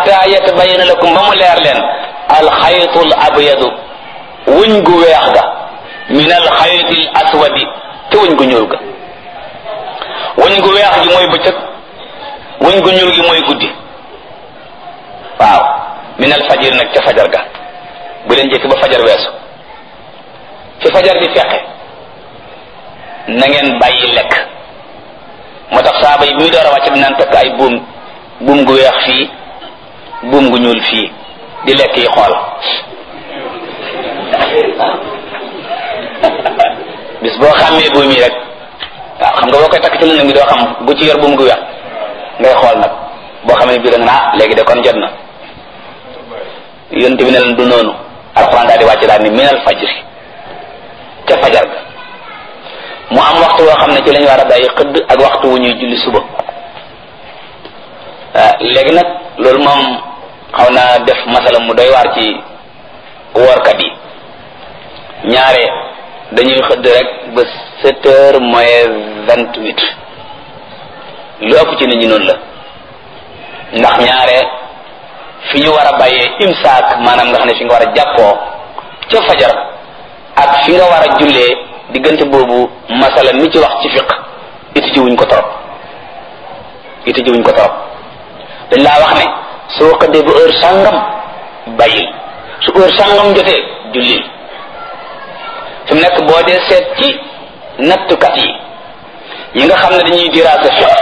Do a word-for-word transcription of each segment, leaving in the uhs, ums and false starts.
hatta yatabayyana lakum ba mu leer leen alxaytul abyadu wuñ gu weex ga min alxaytil aswadi te wuñ gu ñuul ga. wuñ gu weex gi mooy bëccëg wuñ gu ñuul gi mooy guddi waaw min alfajir nag ca fajar ga bu leen jëkk ba fajar weesu fi fajar di feqe na ngeen bàyyi lekk moo tax saaba yi bi muy door a wàcc bi naan takk ay buum buum gu weex fii buum gu ñuul fii di lekk yi xool bis boo xàmmee buum yi rek waaw xam nga boo koy takk ci lëndëm bi doo xam bu ci yor buum gu weex ngay xool nag boo xam ne bii da nga naa léegi de kon jot na yonent bi ne leen du noonu alxuraan daal di wàcc daal ni minal fajri ca fajar ga mu am waxtu woo xam ne ci lañu war a bàyyi xëdd ak waxtu wu ñuy julli suba léegi nag loolu moom xaw naa def masala mu doy waar ci woorkat yi ñaare dañuy xëdd rek ba sept heures moins vingt huit lu ëpp ci nit ñi noonu la ndax ñaare fi ñu war a bàyyee imsaak maanaam nga xam ne fi nga war a jàppoo ca fajar ak fi nga war a jullee diggante boobu masala mi ci wax ci fiq iti ji wuñ ko torop iti ji wuñ ko torop dañ laa wax ne soo xëddee ba heure sàngam bàyyil su heure sàngam jotee jullil fi mu nekk boo dee seet ci nattukat yi ñi nga xam ne dañuy diraasa fiq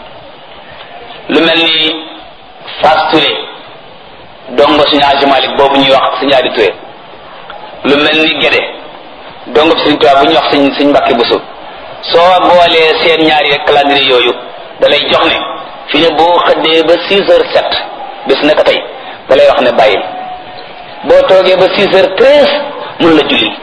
lu mel ni Fass Touré dongo suñu Aji Malik boobu ñuy wax suñu Adi Touré lu mel ni Gédé dongo suñu tubaab bu ñuy wax suñ suñ Mbàkke Buso soo boolee seen ñaari calendrier yooyu da lay jox ne fi ne boo xëddee ba six heures sept bis naka tey da lay wax ne bàyyil boo toogee ba six heures treize mun la julli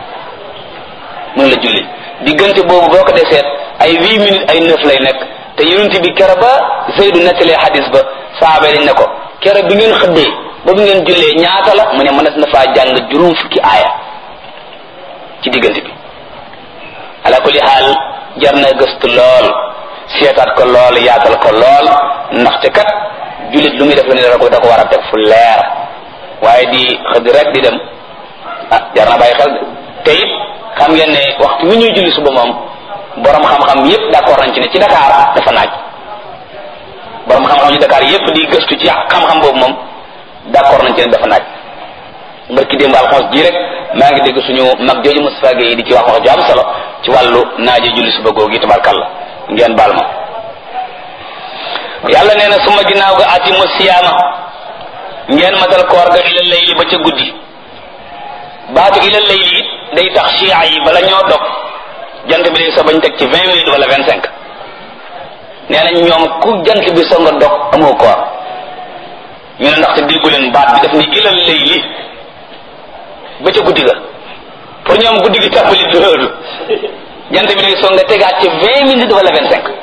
mun la julli diggante boobu boo ko dee seet ay huit minutes ay neuf lay nekk te yonent bi kero ba Zeydu nettalee xadis ba saaba dañ ne ko kero bi ngeen xëddee ba bi ngeen jullee ñaata la mu ne mënees na faa jàng juróom fukki aaya ci diggante bi ala kulli xaal jar na gëstu lool seetaat ko lool yaatal ko lool ndaxte kat jullit lu muy def la ne da ko da ko war a def fu leer waaye di xëdd rek di dem ah jar na bàyyi xel te it xam ngeen ne waxtu wi ñuy julli suba moom borom xam-xam yépp d'accord nañ ci ne ci Dakar dafa naaj borom xam-xam ci Dakar yépp di gëstu ci xam-xam boobu moom d'accord nañ ci ne dafa naaj mbarki démb alxames ji rek maa ngi dégg suñu mag jooju Moustapha Gueye di ci wax wax ju am solo ci wàllu naaje julli suba googu tabarkalla ngeen baal ma yàlla nee na suma ginnaaw ga atimu siyaama ngeen matal koor ga ila layli ba ca guddi baatu ila layli it day tax chia yi bala ñoo dog jant bi day so bañ teg ci vingt minutes wala vingt cinq nee nañ ñoom ku jant bi so nga dog amoo koor ñu ne ndaxte déggu leen baat bi daf ni ila layli ba ca guddi ga pour ñoom guddi gi tàmbali du loolu jant bi day so nga tegaat ci vingt minutes wala vingt cinq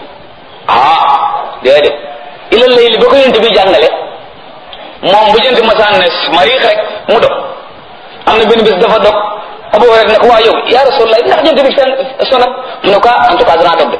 ah déedéet ila layli ba ko yent bi jàngale moom bu jant masaan ne mariix rek mu dog am na benn bés dafa dog Abu Hurayra ne ko waa yow yaa Rasulullah ndax jant bi seen sonat mu ne ko en tout cas danaa dog de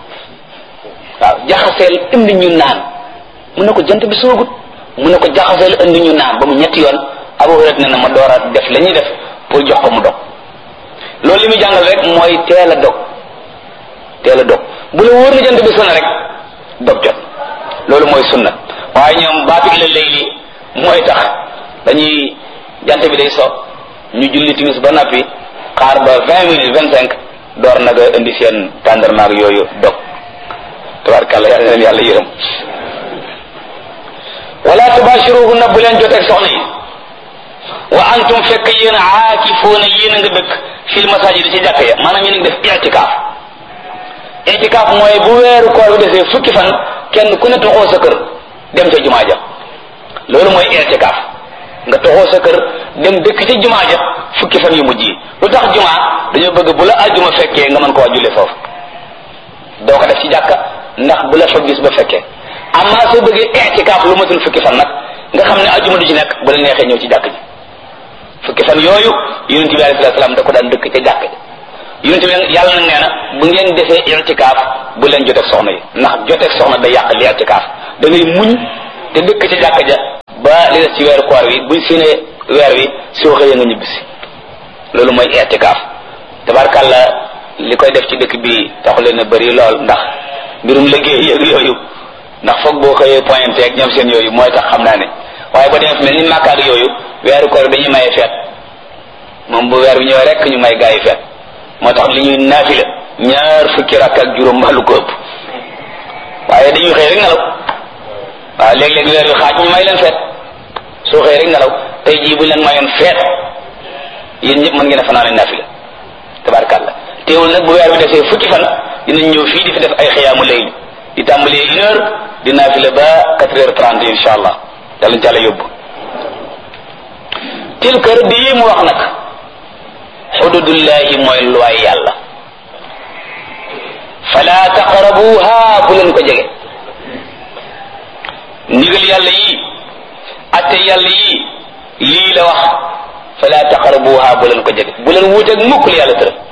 waaw jaxaseel indi ñu naan mu ne ko jant bi soogut mu ne ko jaxaseel indi ñu naan ba mu ñetti yoon Abu Hurayra ne na ma door a def la ñuy def pour jox ko mu dog loolu li muy jàngal rek mooy teel a dog teel a dog bu la wóor na jant bi sona rek dog jot loolu mooy sunna waaye ñoom baatu ila layli mooy tax dañuy jant bi day so ñu julli timis ba nappi xaar ba vingt minutes vingt cinq door nag a indi seen tàndarmaag yooyu dog tabarkàlla yàlla leen yàlla yërëm wala tubashiruhunna bu leen joteeg soxna yi wa antum fekk yéen aakifuuna yéen a nga dëkk fil masajid ci jàkk ya maanaam yéen a ngi def i'tikaaf i'tikaaf mooy bu weeru koor bi desee fukki fan kenn ku ne toxoo sa kër dem ca jumaa ja loolu mooy i'tikaaf nga toxoo sa kër dem dëkk ci jumaa ja fukki fan yu mujj yi lu tax jumaa dañoo bëgg bu la aljuma fekkee nga mën koo jullee foofu doo ko def ci jàkka ndax bu la fa gis ba fekkee amma soo bëggee i'tikaaf lu matul fukki fan nag nga xam ne aljuma du ci nekk bu la neexee ñëw ci jàkk ji fukki fan yooyu yonent bi alayhi salaam da ko daan dëkk ca jàkk ji yonent bi yàlla nag nee na bu ngeen defee i'tikaaf bu leen joteeg soxna yi ndax joteeg soxna day yàq li i'tikaaf da ngay muñ te dëkk ca jàkk ja ba li des ci weeru koor wi buñ séenee weer wi soo xëyee nga ñibbisi loolu mooy i'tikaaf tabarkàlla li koy def ci dëkk bi taxu leen a bëri lool ndax mbirum liggéey yëg yooyu ndax foog boo xëyee pointé ak ñoom seen yooyu mooy tax xam naa ne waaye ba demee mel ni màkkaat yooyu weeru koor dañuy maye feet moom bu weer bi ñëwee rek ñu may gaa yi feet moo tax li ñuy naafila ñaar fukki rakk ak juróom mbaa lu ko ëpp waaye dañuy xëy rek nelaw waaw léeg-léeg weer bi xaaj ñu may leen feet soo xëy rek nelaw tey jii buñ leen mayoon feet yéen ñëpp mën ngeen a fanaane naafila tabarkàlla teewul nag bu weer bi defee fukki fan dinañ ñëw fii di fi def ay xiyaamu layl di tàmbalee une heure di naafila ba quatre heures trente insha allah yàlla ci yàlla yóbbu tilka rëdd yi mu wax nag xududullahi mooy luwaay yàlla fala taqrabuha bu leen ko jege ndigal yàlla yi atte yàlla yi lii la wax fala taqrabuha bu leen ko jege bu leen wuuteeg mukk li yàlla tëral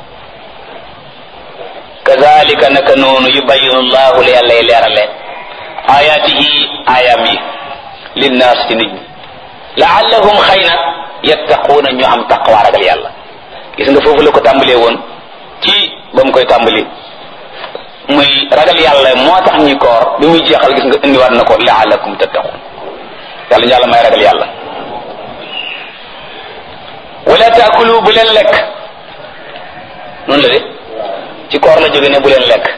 kazalika naka noonu yubayinu llahu li yàlla y leerale ayatihi ayam yi linnaas ci nit ñi laallahum xëy na yattaquuna ñu am taqwa ragal yàlla gis nga foofu la ko tàmbalee woon ci ba mu koy tàmbali muy ragal yàlla moo tax ñi koor bi muy jeexal gis nga indiwaat na ko laallakum tattaqun yàlla ñu yàlla may ragal yàlla wala taakulu bu leen lekk noonu la de ci koor la jóge ne bu leen lekk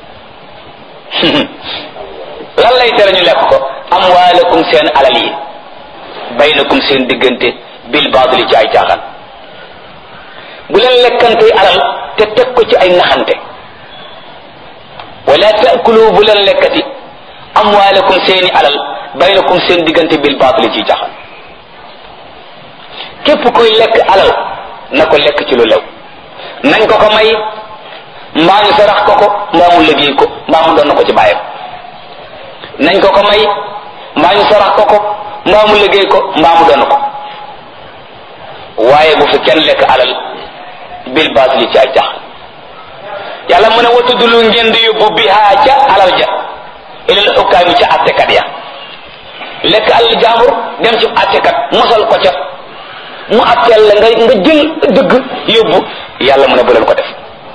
lan lay tere ñu lekk ko amwaalakum seen alal yi baynakum seen diggante bil baadili ci ay caaxaan bu leen lekkante alal te teg ko ci ay naxante wala taakulu bu leen lekkati amwaalakum seeni alal baynakum seen diggante bil baadili ci caaxaan képp koy lekk alal na ko lekk ci lu lew nañ ko ko may mbaa ñu sarax ko ko mbaa mu liggéey ko mbaa mu doon na ko ci bàyyam nañ ko ko may mbaa ñu sarax ko ko mbaa mu liggéey ko mbaa mu doon ko waaye bu fi kenn lekk alal bil baatili ci ay jax yàlla mu ne wa tuddulu ngeen di yóbbu bihaa ca alal ja ilal xukkaami ca attekat ya lekk alal jaambur dem ci attekat mosal ko ca mu atteel la nga nga jël dëgg yóbbu yàlla mu ne bu leen ko def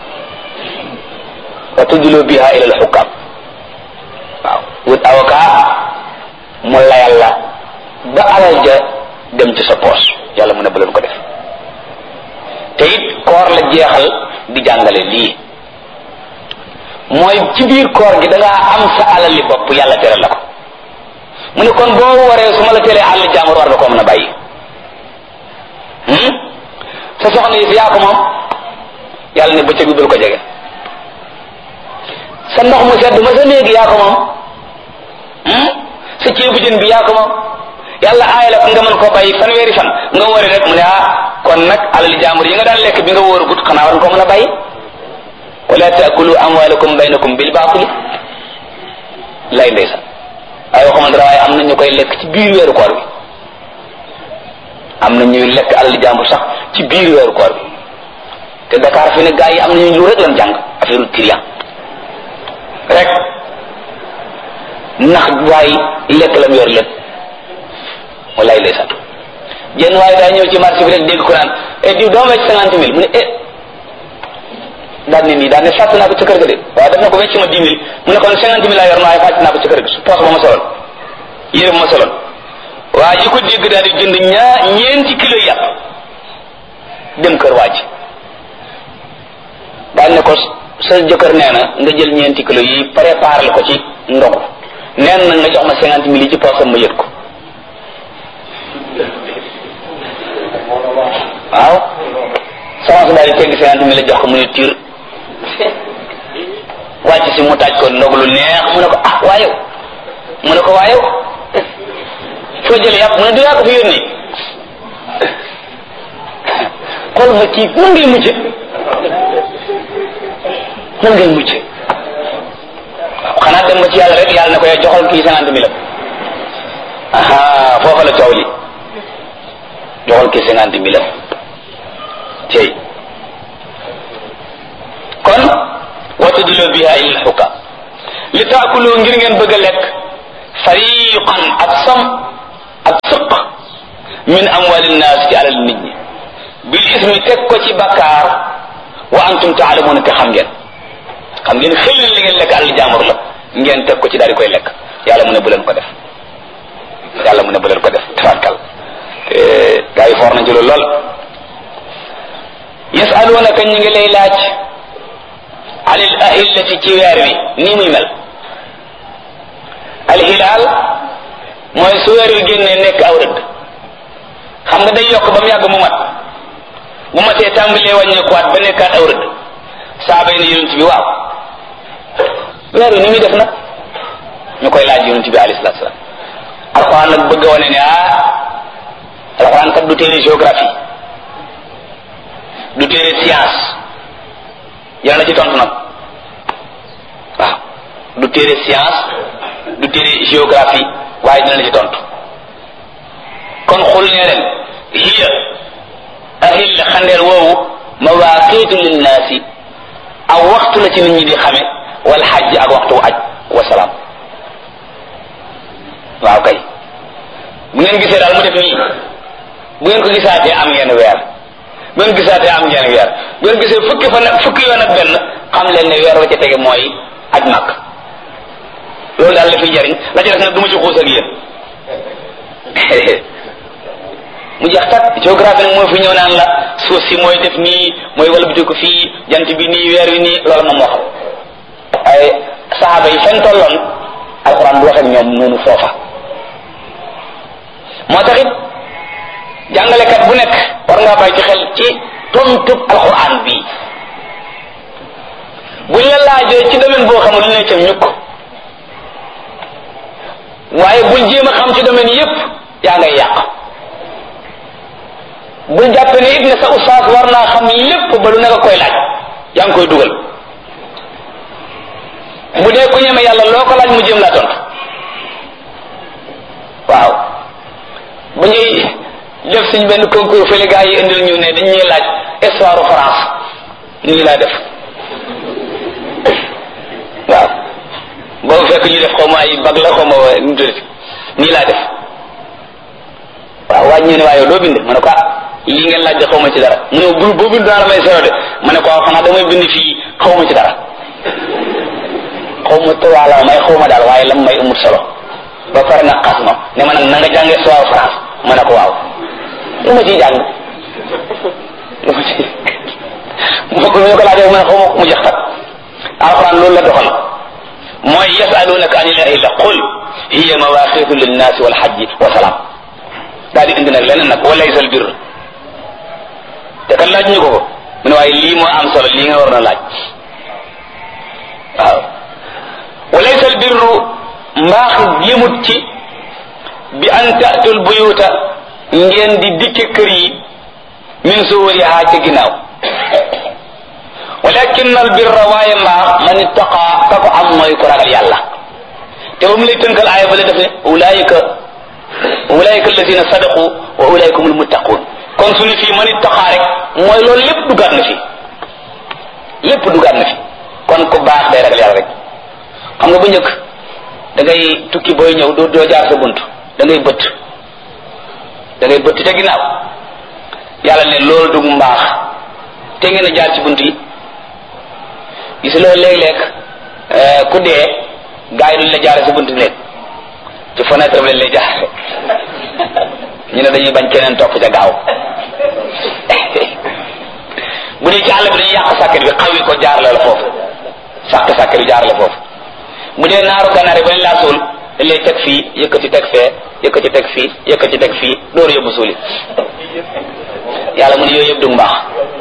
wa tuddulu bihaa ilal xukkaam waaw wut avocat mu layal la ba alal ja dem ci sa poos yàlla mu ne bu leen ko def te it koor la jeexal di jàngale lii mooy ci biir koor gi da ngaa am sa alal li bopp yàlla tere la ko mu ne kon boo waree su ma la teree àll jàmbur war nga ko mën a bàyyi sa soxna yi fi yaa ko moom yàlla ne bëccëg bi bul ko jege sa ndox mu sedd ma sa néegi yaa ko moom sa ceebu jën bi yaa ko moom yàlla aaya la ko nga mën koo bàyyi fanweeri fan nga wóore rek mu ne ah kon nag alal jàmbur yi nga daan lekk bi nga wóor gut xanaa war nga koo mën a bàyyi wala taakulu amwalakum baynakum bil baatili lay ndeysaan ay waxuma dara waaye am na ñu koy lekk ci biir weeru koor bi am na ñuy lekk alal jàmbur sax ci biir weeru koor bi te Dakar fi ne gaa yi am nañu lu rek lan jàng affaire trian rek ndax waay lekk lam yor lépp wallaay ndeysaan jenn waaye daa ñëw ci marché bi rek dégg ko naan e diw doo wecc cinquante mille mu ne eh daan ne nii daan ne fàtt naa ko ca kër ga de waaye daf na ko wecc ma dix mille mu ne kon cinquante mille laa yor waaye fàtt naa ko ca kër ga su poos ba ma soloon yére ba ma soloon waa ji ko dégg daal di jënd ñaa ñeenti kilo yàpp dem kër waa ji daan ne ko sa jëkkër nee na nga jël ñeenti kilo yi préparé ko ci ndogu neen na nga jox ma cinquante mille yi ci poosam ma yët ko waaw sama su daal di tegg cinquante mille jox ko mu ne tiir wàcc si mu taaj ko ndog lu neex mu ne ko ah waayow mu ne ko waayow foo jële yàpp mu ne du yaa ko fi yónni xool ma kii nan ngay mujje nan ngay mujje waaw xanaa dem ba ci yàlla rek yàlla ne ko yow joxal kii cinquante mille aha foofa la coow li joxal kii cinquante mille tey kon watudulu biha ilal xukam li taakulu ngir ngeen bëgg a lekk fariqan ak som ak sëq min amwalin naas ci alal nit ñi bil ismi teg ko ci bakkaar wa antum taalamuuna te xam ngeen xam ngeen xëy na li ngeen lekk alal jaamur la ngeen teg ko ci daal di koy lekk yàlla mu ne bu leen ko def yàlla mu ne bu leen ko def tawakkal gaa yi foor nañ ci loolu lool yasalunaka ñi ngi lay laaj alil ahillati ci weer wi nii muy mel alhilaal mooy su weer wi génnee nekk aw rëdd xam nga day yokk ba mu yàgg mu mat bu matee tàmbalee wàññeekuwaat ba nekkaat aw rëdd saaba yi ne yonent bi waaw weer wi ni muy def nag ñu koy laaj yonent bi alayhi salaatu salaam alxuraan nag bëgg a wane ne ah alxuraan kat du téere géographie du téere science yàlla na ci tontu nag waaw du téere science du téere géographie waaye dina la ci tontu kon xul nee leen hiya ahil xandeer woowu mawaaqiitu linnaasi aw waxtu la ci nit ñi di xame wal xajj ak waxtu aj wasalaam waaw kay bu ngeen gisee daal mu def nii bu ngeen ko gisaatee am ngeen weer bu ngeen gisaatee am ngeen weer bu ngeen gisee fukki fan fukki yoon ak benn xam leen ne weer wa ca tege mooy aj màkk loolu daal la fiy jariñ la ca def nag du ma ci xuus ak yéen mu jeex tat géographie nag mooy fi ñëw naan la suuf si mooy def nii mooy wala biti ko fii jant bi nii weer wi nii loolu moom moo xam ay saxaaba yi fañ tolloon alxuraan du wax ak ñoom noonu foofa moo taxit jàngalekat bu nekk war ngaa bàyyi ci xel ci tontub alxuraan bii buñ la laajee ci domaine boo xamul lu ne ca ñukk waaye bul jéem a xam ci domaine yépp yaa ngay yàq bul jàppe ne it ne sa ustaas war naa xam lépp ba lu nekk koy laaj yaa ngi koy dugal bu dee ku ñeme yàlla loo ko laaj mu jéem laa tontu waaw bu ñuy def suñ benn concours fële gaa yi indil ñu ne dañ ñuy laaj histoire France nii laa def waaw boobu fekk ñu def xaw ma ay bag la xaw ma nu tuddati nii laa def waaw waaj ñu ne waaye yow doo bind ma ne ko ah lii ngeen laaj de xaw ma ci dara mu ne bu boo bind naa la may sero de ma ne ko waaw xanaa damay bind fii xaw ma ci dara xaw ma tuwaala may xaw ma daal waaye lam may amut solo ba pare nag xas ma ne ma nag na nga jàngee histoire France ma ne ko waaw lu ma ciy jàng lu ma ci moo ko ñu ko laajee ma ne xaw ma mu jeex tat alxuraan loolu la doxal mooy yasalunaka anil ahilla qul hiya mawaqitu linnaasi wal hajji wa salaam daal di indi nag leneen nag wa laysa al birr te kan laaj ñu ko ko mu ne waaye lii moo am solo lii nga war na laaj waaw wa laysa al birru mbaax yëmut ci bi an ta'tul buyuta ngeen di dikke kër yi min suwuriha ca ginnaaw walakin al birra waaye mbaax man ittaqa ka ko am mooy ku ragal yàlla te ba mu lay tënkal aaya ba la def ne ulaayika ulaayika alladina sadaqu wa ulaayika humul muttaqun kon suñu fii man ittaqa rek mooy loolu lépp dugaat na fi lépp dugaat na fi kon ku baax day ragal yàlla rek xam nga bu njëkk da ngay tukki booy ñëw doo doo jaar sa bunt da ngay bëtt da ngay bëtt te ginnaaw yàlla ne loolu dug mbaax te ngeen a jaar ci bunt yi gis loolu léeg-léeg ku dee gaa yi duñ la jaare sa bunt néeg ci fenêtre bi lañ lay jaare ñu ne dañuy bañ keneen topp ca gaaw bu dee ci àll bi dañuy yàq sàkket bi xaw yi ko jaar la la foofu sàkk sàkket bi jaar la foofu bu dee naaru ganaar yi bañ laa suul dañ lay teg fii yëkkati teg fee yëkkati teg fii yëkkati teg fii dooru yóbbu suuli yàlla mu ne yooyu yëpp du mbaax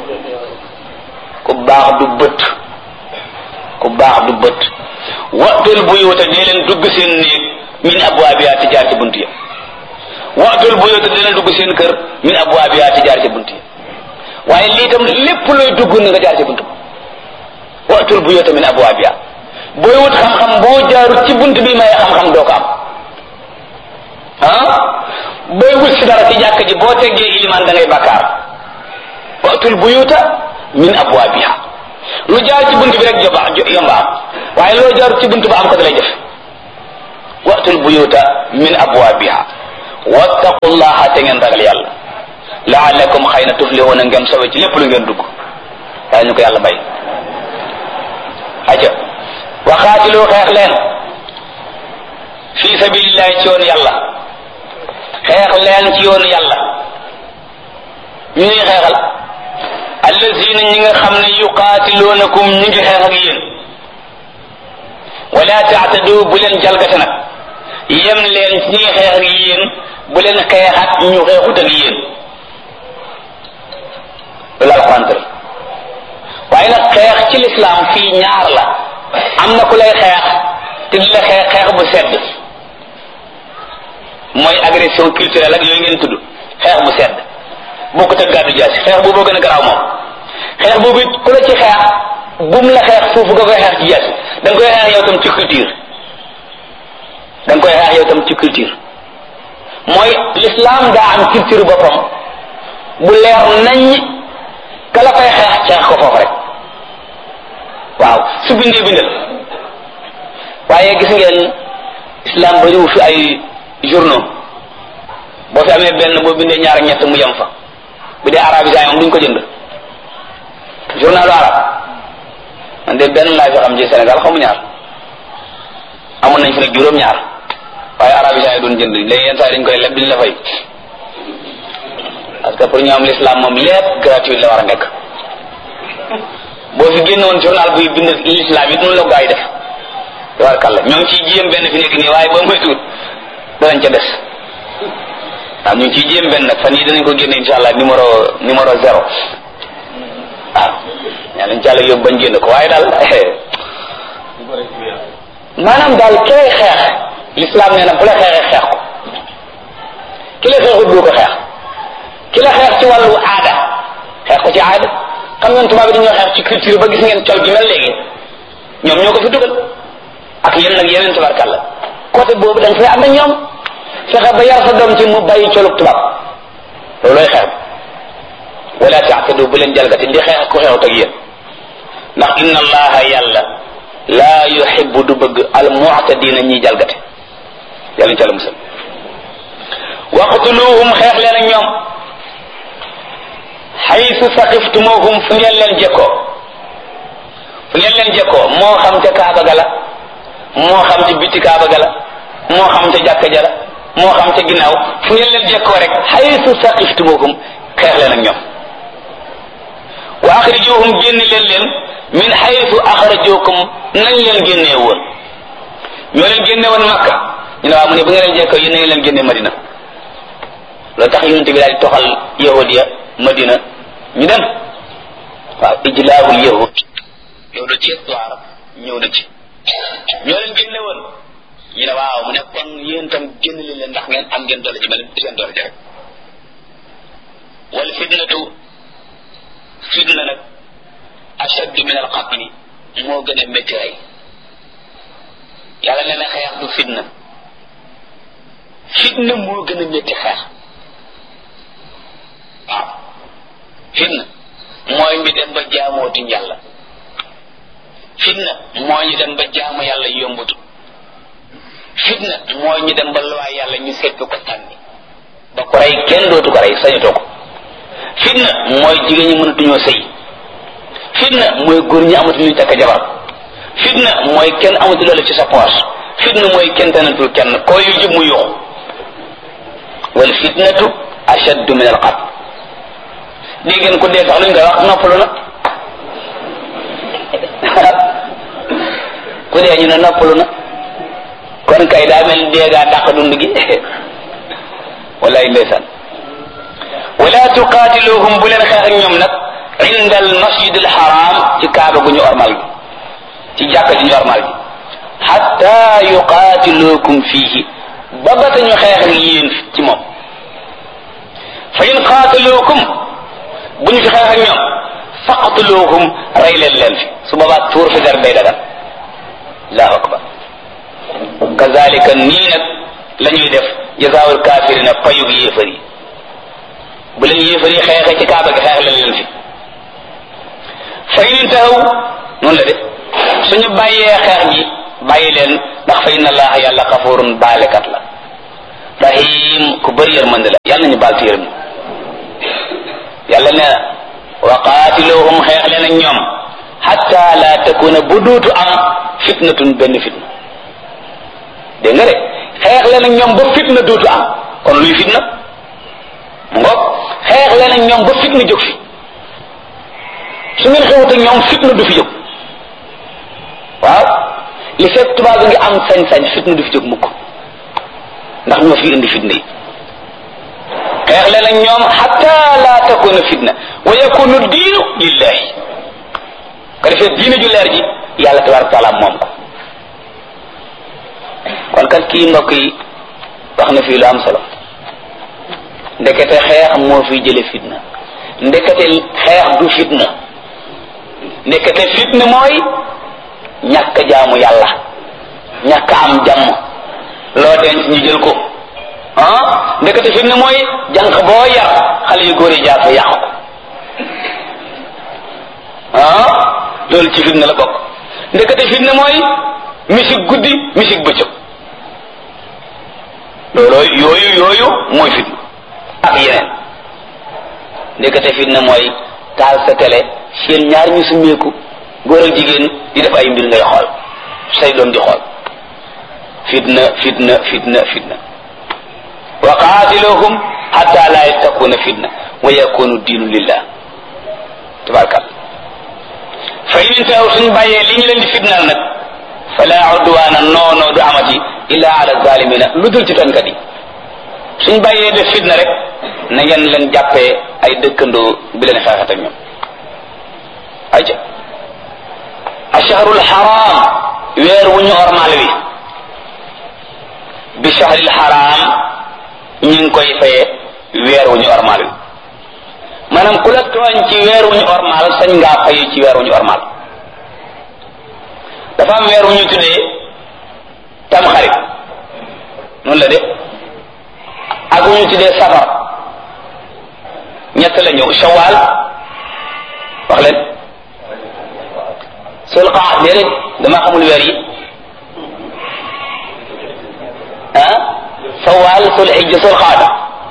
ku baax du bët ku baax du bët waxtul buyuta dee leen dugg seen néeg min abwaabiha ti jaar ci bunt ya waxtul buyuta dee leen dugg seen kër min abwaabiha ti jaar ci bunt ya waaye lii tam lépp looy dugg na nga jaar ci bunt ba waxtul buyuta min abwaabiha booy wut xam-xam boo jaarut ci bunt bi maye xam-xam doo ko am ah booy wut si dara ci jàkk ji boo teggee ilimaan da ngay bakkaar waxtul buyuta min abwaabiha lu jaar ci bunt bi rek joba yomba am waaye loo jaarut ci bunt ba am ko dalay def waxtul buyuta min abwaabiha wattaqullaha te ngeen ragal yàlla la'allakum xëy na tuflihuna ngeen sowe ci lépp lu ngeen dugg daa ñu ko yàlla bay aja waxaatilu xeex leen fi sabilillahi ci yoonu yàlla xeex leen ci yoonu yàlla ñu ñuy xeexal allazina ñi nga xam ne yuqaatiluunakum ñi ngi xeex ak yéen wala taatadu bu leen jalgate nag yem leen ci ñi ngi xeex ak yéen bu leen xeexat ñu xeexut ak yéen loolu alquran tëral waaye nag xeex ci lislaam fii ñaar la am na ku lay xeex te di la xeex xeex bu sedd mooy agression culturelle ak yooyu ngeen tudd xeex bu sedd bokkut ak gàddu jaasi xeex boobu gën a garaaw moom xeex boobu it ku la ci xeex bum la xeex foofu nga koy xeex ci jaasi da nga koy xeex yow tam ci culture da nga koy xeex yow tam ci culture mooy l'islam daa am culture boppam bu leer nañ ka la fay xeex xeex ko foofu rek waaw su bindee bindal waaye gis ngeen islam bariwu fi ay journaux boo fi amee benn boo bindee ñaar ñett mu yem fa bu dee arabisant moom duñ ko jënd journalu arab man de benn laa fi xam ci Sénégal xamu ñaar amoon nañ fi nag juróom ñaar waaye arabisant yi doon jënd léegi yenn saa yi dañ koy leb diñ la fay parce que pour ñu am l'islam moom lépp gratuit la war a nekk boo fi génnoon journal buy bind l'islam it noonu la gaa yi def tabarkàlla ñoo ngi ciy jéem benn fi nekk nii waaye ba moytuwut danañ ca des waaw ñu ngi ciy jéem benn nag fan yii danañ ko génne insha allah numéro numéro zéro waaw ñaa lañ càlla yóbbu bañ génn ko waaye daal maanaam daal ki lay xeex l'islam nee na bu la xeexee xeex ko ki la xeexut du ko xeex ki la xeex ci wàllu aada xeex ko ci aada xam ngeen tubaab bi dañoo xeex ci culture ba gis ngeen col gi mel léegi ñoom ñoo ko fi dugal ak yenn nag yeneen tabarkàlla côté boobu dañ fay am na ñoom fexe ba yar sa doom ci mu bàyyi colug tubaab loolooy xeex wala taatadu bu leen jalgati di xeex ku xeexut ak yéen ndax inna allaha yàlla laa yuhibbu du bëgg al mu'tadina ñiy jalgati yàlla ñu ca la musal waqtuluhum xeex leen ak ñoom haythu saqiftumuhum fu ngeen leen jekkoo fu ngeen leen jekkoo moo xam ca kaaba ga la moo xam ci biti kaaba ga la moo xam ca jàkka ja la moo xam ca ginnaaw fu ngeen leen jekkoo rek haythu saqiftumuhum xeex leen ak ñoom wa axrijuhum génne leen leen min haythu axrajukum nañ leen génnee woon ñoo leen génne woon Makka ñu ne waaw mu ne bu ngeen leen jekkoo yéen nañ leen génne Madina loolu tax yonent bi daal di toxal yahudiya Madina ñu dem waaw ijlaabul yahud yow da ci histoire ñëw na ci ñoo leen génne woon ñu ne waaw mu ne kon yéen tam génn leen leen ndax ngeen am ngeen doole ji mel seen doole ji rek wal fitnatu fitna nag ashaddu min al qatli moo gën a métti rey yàlla nee na xeex du fitna fitna moo gën a métti xeex waaw fitna mooy ñu dem ba jaamooti yàlla fitna mooy ñu dem ba jaamu yàlla yombatu fitna mooy ñu dem ba luwaay yàlla ñu seppi ko tànni ba ko rey kenn dootu ko rey sañatoo ko fitna mooy jigéen ñi mënatuñoo sëy fitna mooy góor ñi amatuñu takk jabar fitna mooy kenn amatu loolu ci sa poche fitna mooy kenn tanatul kenn koo yu jub mu yuxu wal fitnatu ashaddu min al qatl dégg ngeen ko dee sax luñ koy wax noppalu na ku dee ñu ne noppalu na kon kay daa mel dee gaa dàq dund gi wallaay ndeysaan wala tuqaatiluhum bu leen xeex ak ñoom nag inda al masjid al haram ci kaaba gu ñu ormal gi ci jàkka ji ñu ormal gi hatta yuqaatilukum fiihi ba ba ta ñu xeex ak yéen ci moom fa in qaataluukum bu ñu fi xeex ak ñoom faqtuluhum rey leen leen fi su boobaa tuur fi der day dagan allahu akbar kazalika nii nag la ñuy def jazaawul kaafirina payug yéefar yi bu leen yéefar yi xeexee ci kaaba gi xeex leen leen fi fa in intahaw noonu la def suñu bàyyee xeex ji bàyyi leen ndax fa inna allaha yàlla xafurun baalekat la rahim ku bëri yërmande la yàlla nañu baal ci yërëm yàlla ne wa qaatiluhum xeex leen ak ñoom hatta la takuna bu duutu am fitnatun benn fitna dégg nga de xeex leen ak ñoom ba fitna duutu am kon luy fitna mu ngoog xeex leen ak ñoom ba fitna jóg fi su ngeen xewut ak ñoom fitna du fi jóg waaw li fekk tubaab ngi am sañ-sañ fitna du fi jóg mukk ndax ñoo fi indi fitna yi xeex leen ak ñoom hatta la takuna fitna wa yakunu diinu lillahi ko defee diine ju leer ji yàlla tabaraka taala moom ko kon kat kii mbokk yi wax na fii lu am solo ndekete xeex moo fiy jële fitna ndekete xeex du fitna ndekete fitna mooy ñàkk jaamu yàlla ñàkk am jàmm loo denc ñu jël ko ah ndekete fitna mooy jànq boo yar xale yu góor yi jaar fa yàqu ah loolu ci fitna la bokk ndekete fitna mooy misik guddi misik bëccëg looloo yooyu yooyu mooy fitna ak yeneen ndekete fitna mooy taal sa télé seen ñaar ñu summeeku góor ak jigéen di def ay mbir ngay xool say doom di xool fitna fitna fitna fitna wa qaatiluhum hatta la yakuna fitna wa yakunu diinu lillah tabarkal fa in taw suñ bàyyee li ñu leen di fitnaal nag fala udwaana noono du amati illa ala zalimina lu dul ci tonkat yi suñ bàyyee def fitna rek na ngeen leen jàppee ay dëkkandoo bi leen xeexat ak ñoom ayca ashahrul haram weer wu ñu ormal wi bi shahril haram ñu ngi koy fayee weer wu ñu ormal wi maanaam ku la tooñ ci weer wu ñu ormal sañ ngaa fayu ci weer wu ñu ormal dafa am weer wu ñu tuddee tamxarit noonu la de ak wu ñu tuddee safar ñett la ñëw shawal wax leen sul qaa déedéet dama xamul weer yi ah shawal sul hijja sul qaada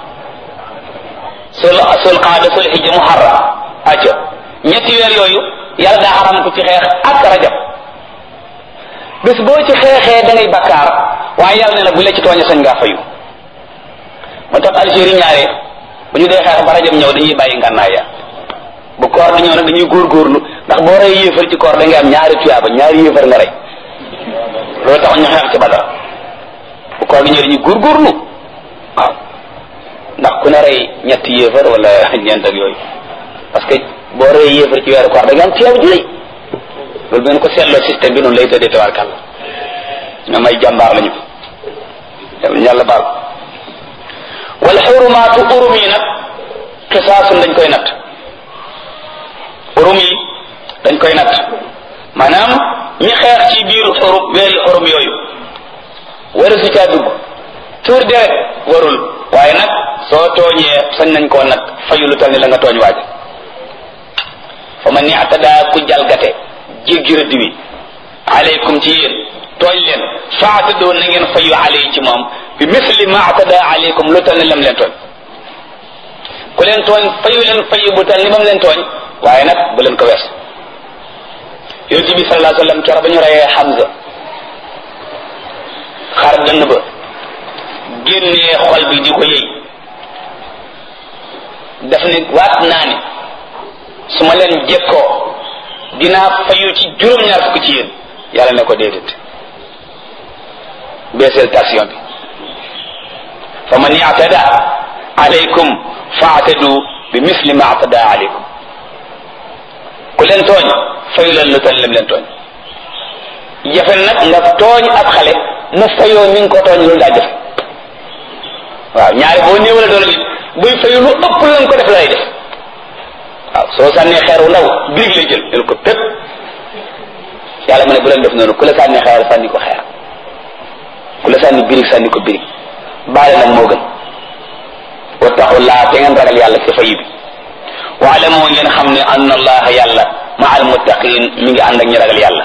sul sul qaada sul hijja muharram acca ñetti weer yooyu yàlla daa xaram ko ci xeex ak rajab bés boo ci xeexee da ngay bakkaar waaye yàlla ne la bu la ci tooñe sañ ngaa fayu moo tax Algérie ñaare bu ñu dee xeex ba rajab ñëw dañuy bàyyi ngànnaay ya bu koor di ñëw nag dañuy góorgóorlu ndax boo rey yéefar ci koor da ngay am ñaari tuyaaba ñaari yéefar nga rey loolu tax ñu xeex ci Badar bu koor di ñëw dañuy góorgóorlu waaw ndax ku ne rey ñetti yéefar wala ñeent ak yooyu parce que boo rey yéefar ci weeru koor da ngay am tuyaaba ju rëy loolu ngeen ko seetloo système bi noonu lay tëddee tabarkàlla ñoom ay jàmbaar lañu yàlla baal wal xurumaatu urum yi nag xisaasun dañ koy natt urum yi dañ koy natt maanaam ñi xeex ci biir xurum weeri xurum yooyu waru si caa dugg tuur deret warul waaye nag soo tooñee sañ nañ koo natt fayu lu tal ni la nga tooñ waaj fa man i'tada ku jalgate jéggi rëdd wi aleykum ci yéen tooñ leen faatadoo na ngeen fayu aley ci moom bi misli ma atada aleykum lu tal ni lam leen tooñ ku leen tooñ fayu leen fayu bu tal ni bam leen tooñ waaye nag bu leen ko wees yonent bi sallallahu alayhi wasallam keroog ba ñu reyee Hamza xar dënn ba génnee xol bi di ko yëy daf ne waat naa ne su ma leen jekkoo dinaa fayu ci juróom-ñaar fukk ci yéen yàlla ne ko déedéet beeseel tension bi fa man i'tada alaykum fa'tadu bi misli ma i'tada alaykum ku leen tooñ fayu leen lu tal lim leen tooñ jafe nag nga tooñ ab xale mu fayoo ni nga ko tooñ loolu daa jafe waaw ñaari boo néewale doole nit buy fayu lu ëpp lañ ko def lay def waaw soo sànnee xeer wu ndaw birig lay jël jël ko pépp yàlla mu ne bu leen def noonu ku la sànni xeer sànni ko xeer ku la sànni birig sànni ko birig baale nag moo gën wattaqullaa te ngeen ragal yàlla ci fayu bi waalamu ngeen xam ne anna allaha yàlla ma al muttaqin mi ngi ànd ak ñi ragal yàlla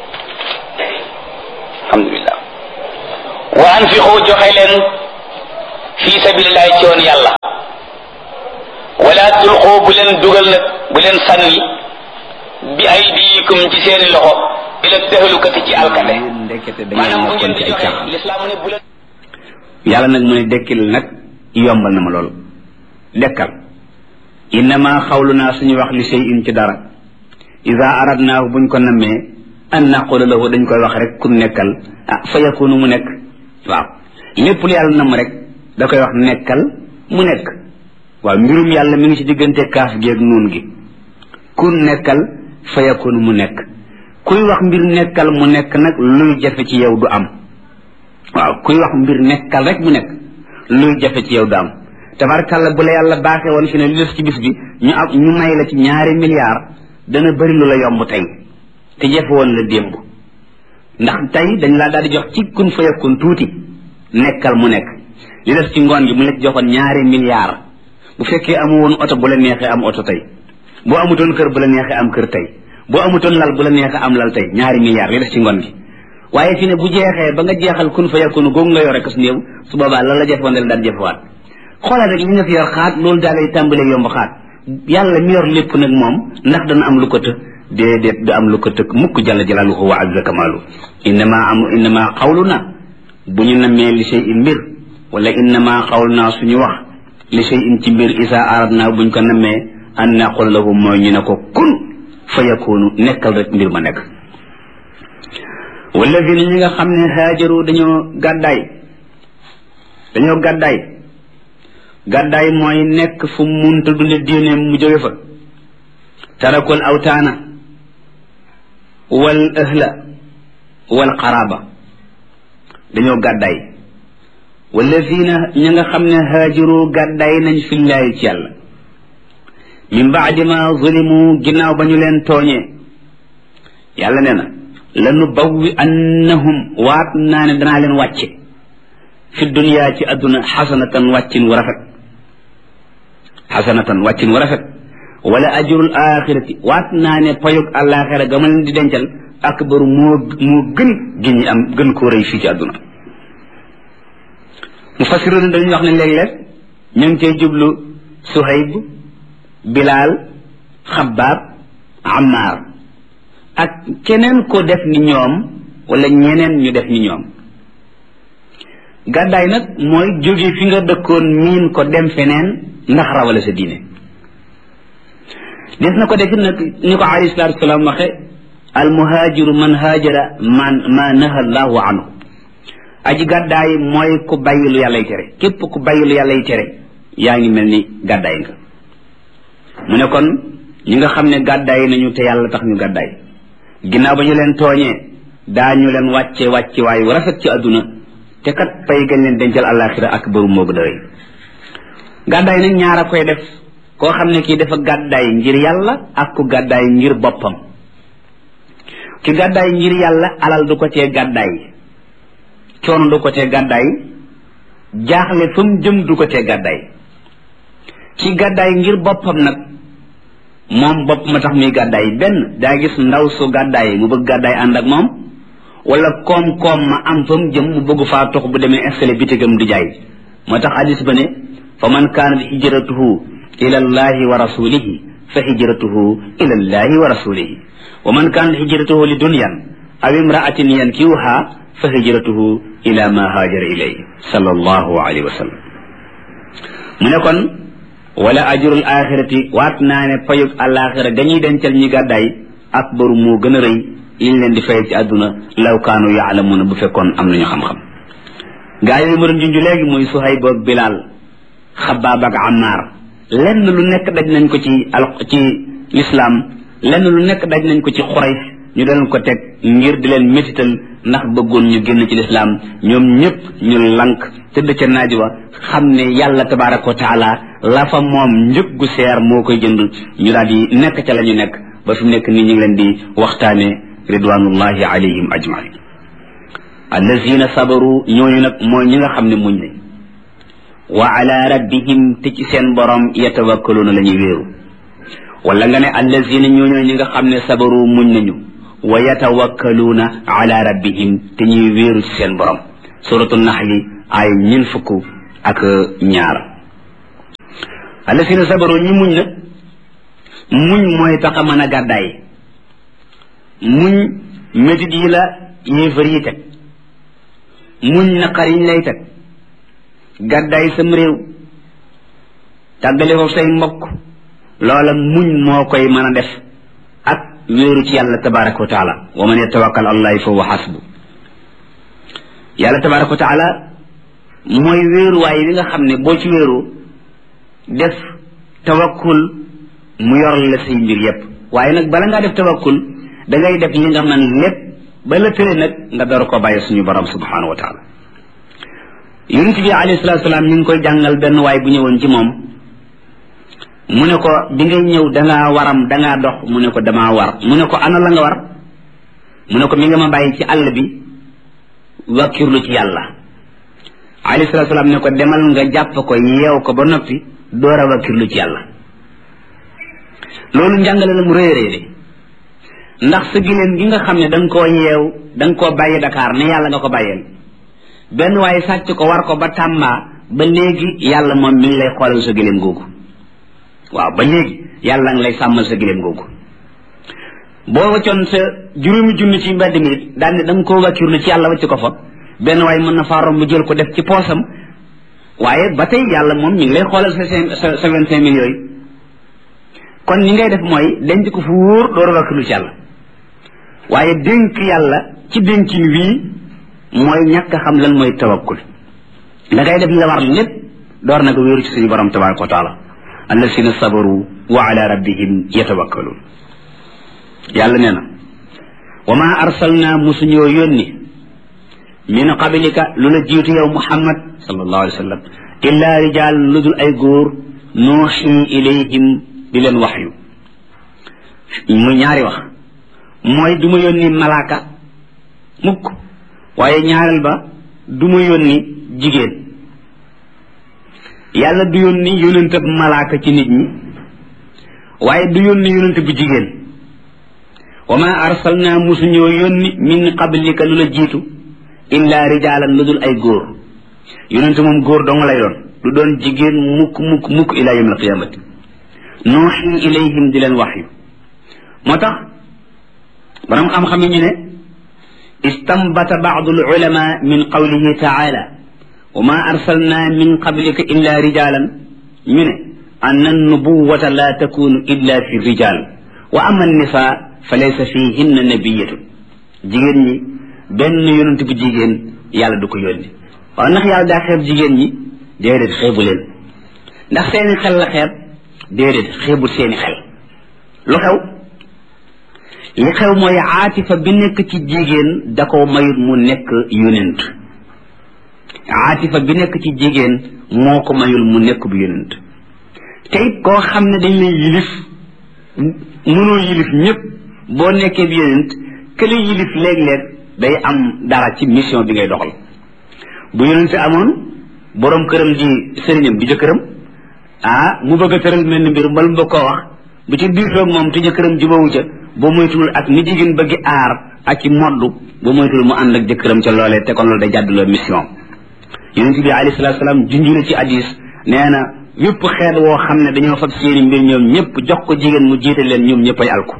alhamdulillah wa anfiqu joxe leen fii sabilillahi ci yoon yàlla wala tulqu bu leen dugal nag bu leen sànni bi aydikum ci seeni loxo ila tahlukati ci alkande maanaam bu ngeen di joxe lislaam ne bu leen yàlla nag mu ne dekkil nag yombal na ma loolu dekkal innama xawlunaa suñu wax li shay'in ci dara ida aradnaahu buñ ko nammee an naqula lahu dañ koy wax rek ku nekkal ah fa yakunu mu nekk waaw lépp lu yàlla namm rek da koy wax nekkal mu nekk waaw mbirum yàlla mi ngi ci diggante kaaf gi ak nuun gi ku nekkal fa yakunu mu nekk kuy wax mbir nekkal mu nekk nag luy jafe ci yow du am waaw kuy wax mbir nekkal rek mu nekk luy jafe ci yow du am tabarkàlla bu la yàlla baaxee woon fi ne li des ci bis bi ñu am ñu may la ci ñaari milliards dana bëri lu la yomb tey te jafe woon la démb ndax tey dañ laa daal di jox ci kun fa yakun tuuti nekkal mu nekk li des ci ngoon gi mu la ci joxoon ñaari milliards bu fekkee amu woon oto bu la neexee am oto tey boo amutoon kër bu la neexee am kër tey boo amutoon lal bu la neexee am lal tey ñaari milliards li des ci ngoon gi waaye fi ne bu jeexee ba nga jeexal kun fa yakun googu nga yore ko su néew su boobaa la la jafewoon dal daan jafewaat xoolal rek li nga fi yor xaat loolu daal lay tàmbalee yomb xaat yàlla mi yor lépp nag moom ndax dana am lu ko të déedéet du am lu ko tëkk mukk jalla jalaaluhu wa azza kamaalu innama am innama xawluna bu ñu namee li shay in mbir wala innama xawluna suñu wax li shay in ci mbir isa aradna buñ ko namee an naqul lahu mooy ñu ne ko kun fa yakunu nekkal rek mbir ma nekk walladina ñi nga xam ne haajaru dañoo gàddaay dañoo gàddaay gàddaay mooy nekk fu munta dunde diineem mu jóge fa tarakul awtaana wal ahla wal qaraba dañoo gàddaay walladina ñi nga xam ne haajaru gàddaay nañ fillaahi ci yàlla min baadi ma zulimu ginnaaw ba ñu leen tooñee yàlla nee na lanu bawwi annahum waat naa ne danaa leen wàcce fi dunya ci adduna xasanatan wàccin wu rafet xasanatan wàccin wu rafet wala ajrul axirati waat naa ne payug àllaaxira ga ma leen di dencal akbaru moo moo gën gi ñu am gën koo rëy fii ci adduna mufassirun dañuy wax ne léeg-léeg ñu ngi cay jublu Suhayb Bilaal Xabbaab Ammaar ak keneen ko def ni ñoom wala ñeneen ñu def ni ñoom gàddaay nag mooy jóge fi nga dëkkoon miin ko dem feneen ndax rawale sa diine des na ko def nag ni ko alayhi salaatu wasalaam waxe al muhaajiru man haajara man ma naha allahu anhu aji gàddaay mooy ku bàyyi lu yàllay tere képp ku bàyyi lu yàllay tere yaa ngi mel ni gàddaay nga mu ne kon ñi nga xam ne gàddaay nañu te yàlla tax ñu gàddaay ginnaaw ba ñu leen tooñee daañu leen wàcce wàcce waaye rafet ci àdduna te kat pay gañ leen dencal àllaaxira ak bëru moo gën a rëy gàddaay nag ñaar a koy def koo xam ne kii dafa gàddaay ngir yàlla ak ku gàddaay ngir boppam ki gàddaay ngir yàlla alal du ko tee gàddaay coono du ko tee gàddaay jaaxle fa mu jëm du ko tee gàddaay ki gàddaay ngir boppam nag moom bopp ma tax muy gàddaay benn daa gis ndaw su gàddaay mu bëgg gàddaay ànd ak moom wala koom-koom ma am fa mu jëm mu bëgg faa tox bu demee installé bitigam di jaay moo tax hadis ba ne fa man kaanat hijratuhu ila allahi wa rasulihi fa hijratuhu ila allahi wa rasulihi wa man kaanat hijratuhu li dunyan aw imraatin yankiwuha fa hijratuhu ila ma haajara ilayhi sallallahu alayhi wa sallam mu ne kon wala ajrul axirati waat naa ne payug àllaaxira dañuy dencal ñi gàddaay akbaru moo gën a rëy liñ leen di fayal ci àdduna law kaanu yaalamuuna bu fekkoon am nañu xam-xam gaa yi ma doon junj léegi muy Suhayb ak Bilaal Xabbaab ak Ammaar lenn lu nekk daj nañ ko ci al ci lislaam lenn lu nekk daj nañ ko ci Quraysh ñu doon ko teg ngir di leen métital ndax bëggoon ñu génn ci lislaam ñoom ñëpp ñu lank tëdd ca naaj wa xam ne yàlla tabaaraka wa taala la fa moom njëg gu seer moo koy jënd ñu daal di nekk ca la ñu nekk ba fi mu nekk nii ñu ngi leen di waxtaane ridwanullahi alayhim ajmain allazina sabaru ñooñu nag mooy ñi nga xam ne muñ nañ wa ala rabbihim te ci seen borom yatawakkaluuna la ñuy wéeru wala nga ne allazina ñooñu ñi nga xam ne sabaru muñ nañu wa yatawakkaluuna ala rabbihim te ñuy wéeru ci seen borom suratu naxli ay ñin fukk ak ñaar allasina sabaru ñi muñ nag muñ mooy tax a mën a gàddaay muñ métit yi la yéefar yi teg muñ naqar yiñ lay teg gàddaay sam réew tàggale ko say mbokk loola muñ moo koy mën a def ak wéeru ci yàlla tabaraka wa taala wa man yatawakkal allahi fa huwa hasbu yàlla tabaraka wa taala mooy wéeruwaay bi nga xam ne boo ci wéeru def tawakkul mu yor la say mbir yépp waaye nag bala ngaa def tawakkul da ngay def li nga mën lépp ba la tëre nag nga door ko bàyyi suñu borom subhanahu wa taala yonent bi alayhi salatu salaam ñu ngi koy jàngal benn waay bu ñëwoon ci moom mu ne ko bi ngay ñëw dangaa waram dangaa dox mu ne ko damaa war mu ne ko ana la nga war mu ne ko mi nga ma bàyyi ci àll bi wakkirlu ci yàlla alayhi salatu salaam ne ko demal nga jàpp ko yeew ko ba noppi door a wakkirlu ci yàlla loolu njàngale la mu rëy rëy de ndax sa giléem gi nga xam ne da nga koo yeew da nga koo bàyyi Dakar ne yàlla nga ko bàyyeel benn waaye sàcc ko war ko ba Tamba ba léegi yàlla moom mi ngi lay xoolal sa giléem googu waaw ba léegi yàlla nga lay sàmmal sa giléem googu boo waccoon sa juróomi junni ci mbedd mi daal ne da nga koo wakkirlu ci yàlla wacc ko fa benn waaye mën na faa romb jël ko def ci poosam waaye ba tey yàlla moom mi ngi lay xoolal sa sa sa vingt cinq mille yooyu kon ni ngay def mooy denc ko fu wóor door a wakkirlu ci yàlla waaye dénk yàlla ci dénkin wii mooy ñàkk a xam lan mooy tawakkul da ngay def li la war lépp door na ko wéeru ci suñu borom tabaraka wa taala allasina sabaru wa ala rabbihim yatawakkalun yàlla nee na wa ma arsalna musuñoo yónni min qablika lu la jiitu yow muhammad sallallahu alayhi wa sallam illa rijal lu dul ay góor nuuxi ilayhim di leen waxyu mu ñaari wax mooy du ma yónni malaaka mukk waaye ñaareel ba du ma yónni jigéen yàlla du yónni yónent bu malaaka ci nit ñi waaye du yónni yónent bu jigéen wa ma arsalna musuñoo yónni min qablika lu la jiitu illa rijaalan lu dul ay góor yónent moom góor dong lay doon du doon jigéen mukk mukk mukk ila yawm al qiyamati nuuxi ilayhim di leen waxyu moo tax borom xam-xam yi ñu ne istambata baadu al ulama min qawlihi taala wa ma arsalna min qablika illa rijalan ñu ne an annubuwata la takunu illa fi rijal wa ama annisa fa laysa fihinna nabiyatun jigéen ñi benn yonent bu jigéen yàlla du ko yónni waaw ndax yàlla daa xeeb jigéen ñi déedéet xeebu leen ndax seeni xel la xeeb déedéet xeebul seeni xel lu xew li xew mooy aatifa bi nekk ci jigéen da ko mayut mu nekk yonent aatifa bi nekk ci jigéen moo ko mayul mu nekk bu yonent te it koo xam ne dañ lay yilif mënoo yilif ñëpp boo nekkee bi yonent kële yilif léeg-léeg day am dara ci mission bi ngay doxal bu yonent amoon borom këram di sëriñam di jëkkëram ah mu bëgg a tëral mel ni mbir mbal mu koo wax bu ci biir toog moom te jëkkëram jubawu ca ba moytuwul ak ni jigéen bëgg aar ak ci moddu ba moytuwul mu ànd ak jëkkëram ca loolee te kon loolu day jàdduloo mission yonent bi alayhi salaatu salaam junjuna ci hadis nee na yépp xeet woo xam ne dañoo fab seeni mbir ñoom ñëpp jox ko jigéen mu jiite leen ñoom ñëpp ay alku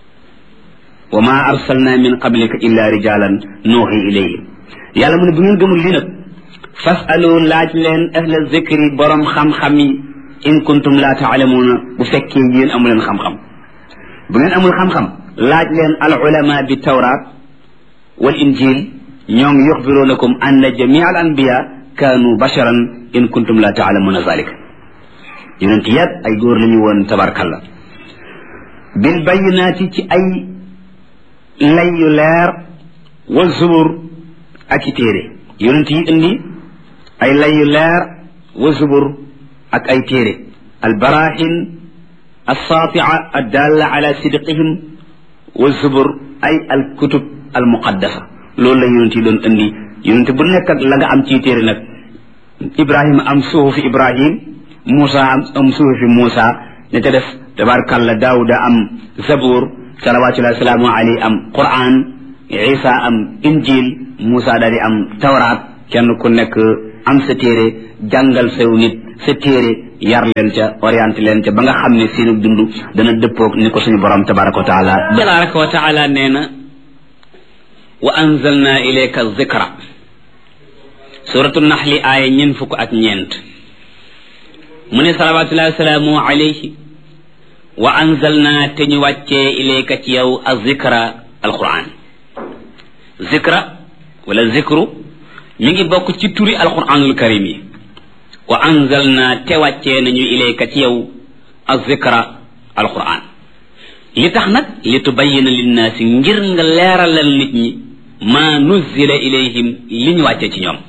wa ma arsalna min qablika illa rijalan nuuxi ilayhim yàlla mu ne bu ngeen gëmul lii nag fasalu laaj leen ahla zikri borom xam-xam yi in kuntum la taalamuuna bu fekkee yéen amu leen xam-xam bu ngeen amul xam-xam laaj leen al ulama bi tawraat wal injil ñoom yuxbirunakum anna jamia al anbiya kaanu basharan in kuntum la taalamuuna zalika yonent yépp ay góor la ñu woon tabarkalla bil bayinaati ci ay lay yu leer wa zubur ak i téere yonent yi indi ay lay yu leer wa zubur ak ay téere al barahin الساطعة الدالة على صدقهم والزبر أي الكتب المقدسة لولا لا يونتي دون اندي يونتي بو نيك لا ام تي تيري نك ابراهيم ام صحف ابراهيم موسى ام صحف موسى نتا ديف تبارك الله داوود ام زبور صلوات الله وسلامه عليه ام قران عيسى ام انجيل موسى داري ام توراة كن كو نيك am sa téere jàngal saw nit sa téere yar leen ca orienté leen ca ba nga xam ne seenu dund dana dëppoog ni ko suñu borom tabaraka wa taala tabaraka wa taala nee na wa anzalna ilayka zikra suratu naxli aaya ñeen fukk ak ñeent mu ne salawatullahi wasalaamu alayhi wa anzalna te ñu wàccee ilayka ci yow az zikra alquran zikra wala zikru mi ngi bokk ci turi alquranul karim yi wa anzalna te wàccee nañu ilayka ci yow az-zikra alquran li tax nag li tubayyina linnaasi ngir nga leeralal nit ñi ma nuzzila ilayhim li ñu wàccee ci ñoom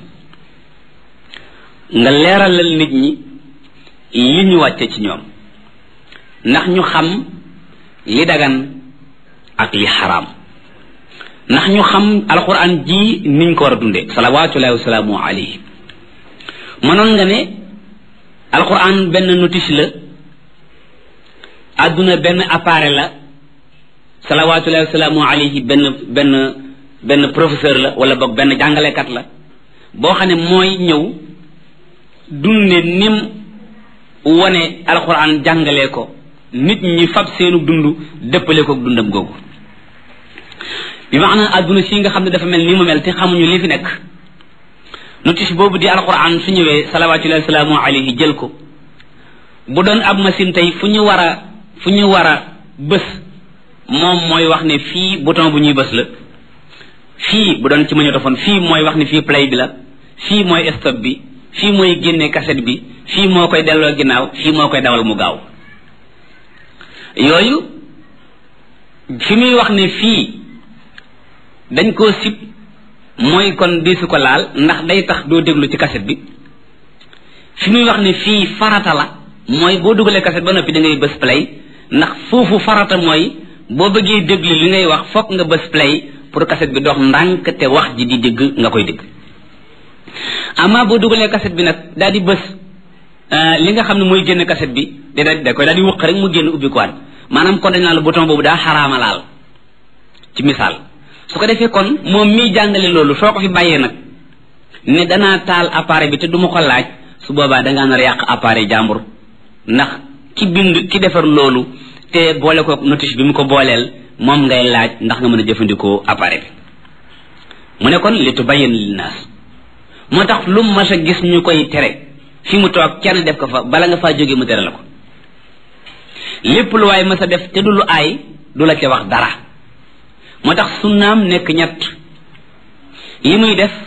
nga leeralal nit ñi li ñu wàccee ci ñoom ndax ñu xam li dagan ak li xaraam ndax ñu xam alquran ji niñ ko war a dundee salawatullahi wasalaamu alayhi mënoon nga ne alquran benn notice la adduna benn appareil la salawatullahi wasalaamu alayhi benn benn benn professeur la wala boog benn jàngalekat la boo xam ne mooy ñëw dunde nim wane alquran jàngalee ko nit ñi fab seenu dund dëppale ko dundam googu bi maanaam adduna si nga xam ne dafa mel ni mu mel te xamuñu li fi nekk notice boobu di alquran su ñëwee salawatullahi wasalaamu alayhi jël ko bu doon ab machine tey fu ñu war a fu ñu war a bës moom mooy wax ne fii bouton bu ñuy bës la fii bu doon ci magnétophone fii mooy wax ne fii play bi la fii mooy stop bi fii mooy génne cassette bi fii moo koy delloo ginnaaw fii moo koy dawal mu gaaw yooyu fi muy wax ne fii dañ koo sib mooy kon disu ko laal ndax day tax doo déglu ci cassette bi fi muy wax ne fii farata la mooy boo dugalee cassette ba noppi da ngay bës play ndax foofu farata mooy boo bëggee déglu li ngay wax fokk nga bës play pour cassette bi dox ndànk te wax ji di dégg nga koy dégg ama boo dugalee cassette bi nag daal di bës li nga xam ne mooy génn cassette bi da da koy daal di wëq rek mu génn ubbi ko waat maanaam kon dañ naa la bouton boobu daa xaraama laal ci misaal su ko defee kon moom miy jàngale loolu soo ko fi bàyyee nag ne danaa taal appareil bi te du ma ko laaj su boobaa dangaa nar a yàq appareil jàmbur ndax ki bind ki defar loolu te boole ko notice bi mu ko booleel moom ngay laaj ndax nga mën a jëfandikoo appareil bi mu ne kon li tubayyin linnaas moo tax lu mas a gis ñu koy tere fi mu toog kenn def ko fa bala nga faa jógee mu tere la ko lépp lu waay mas a def te du lu aay du la ca wax dara moo tax sunnaam nekk ñett li muy def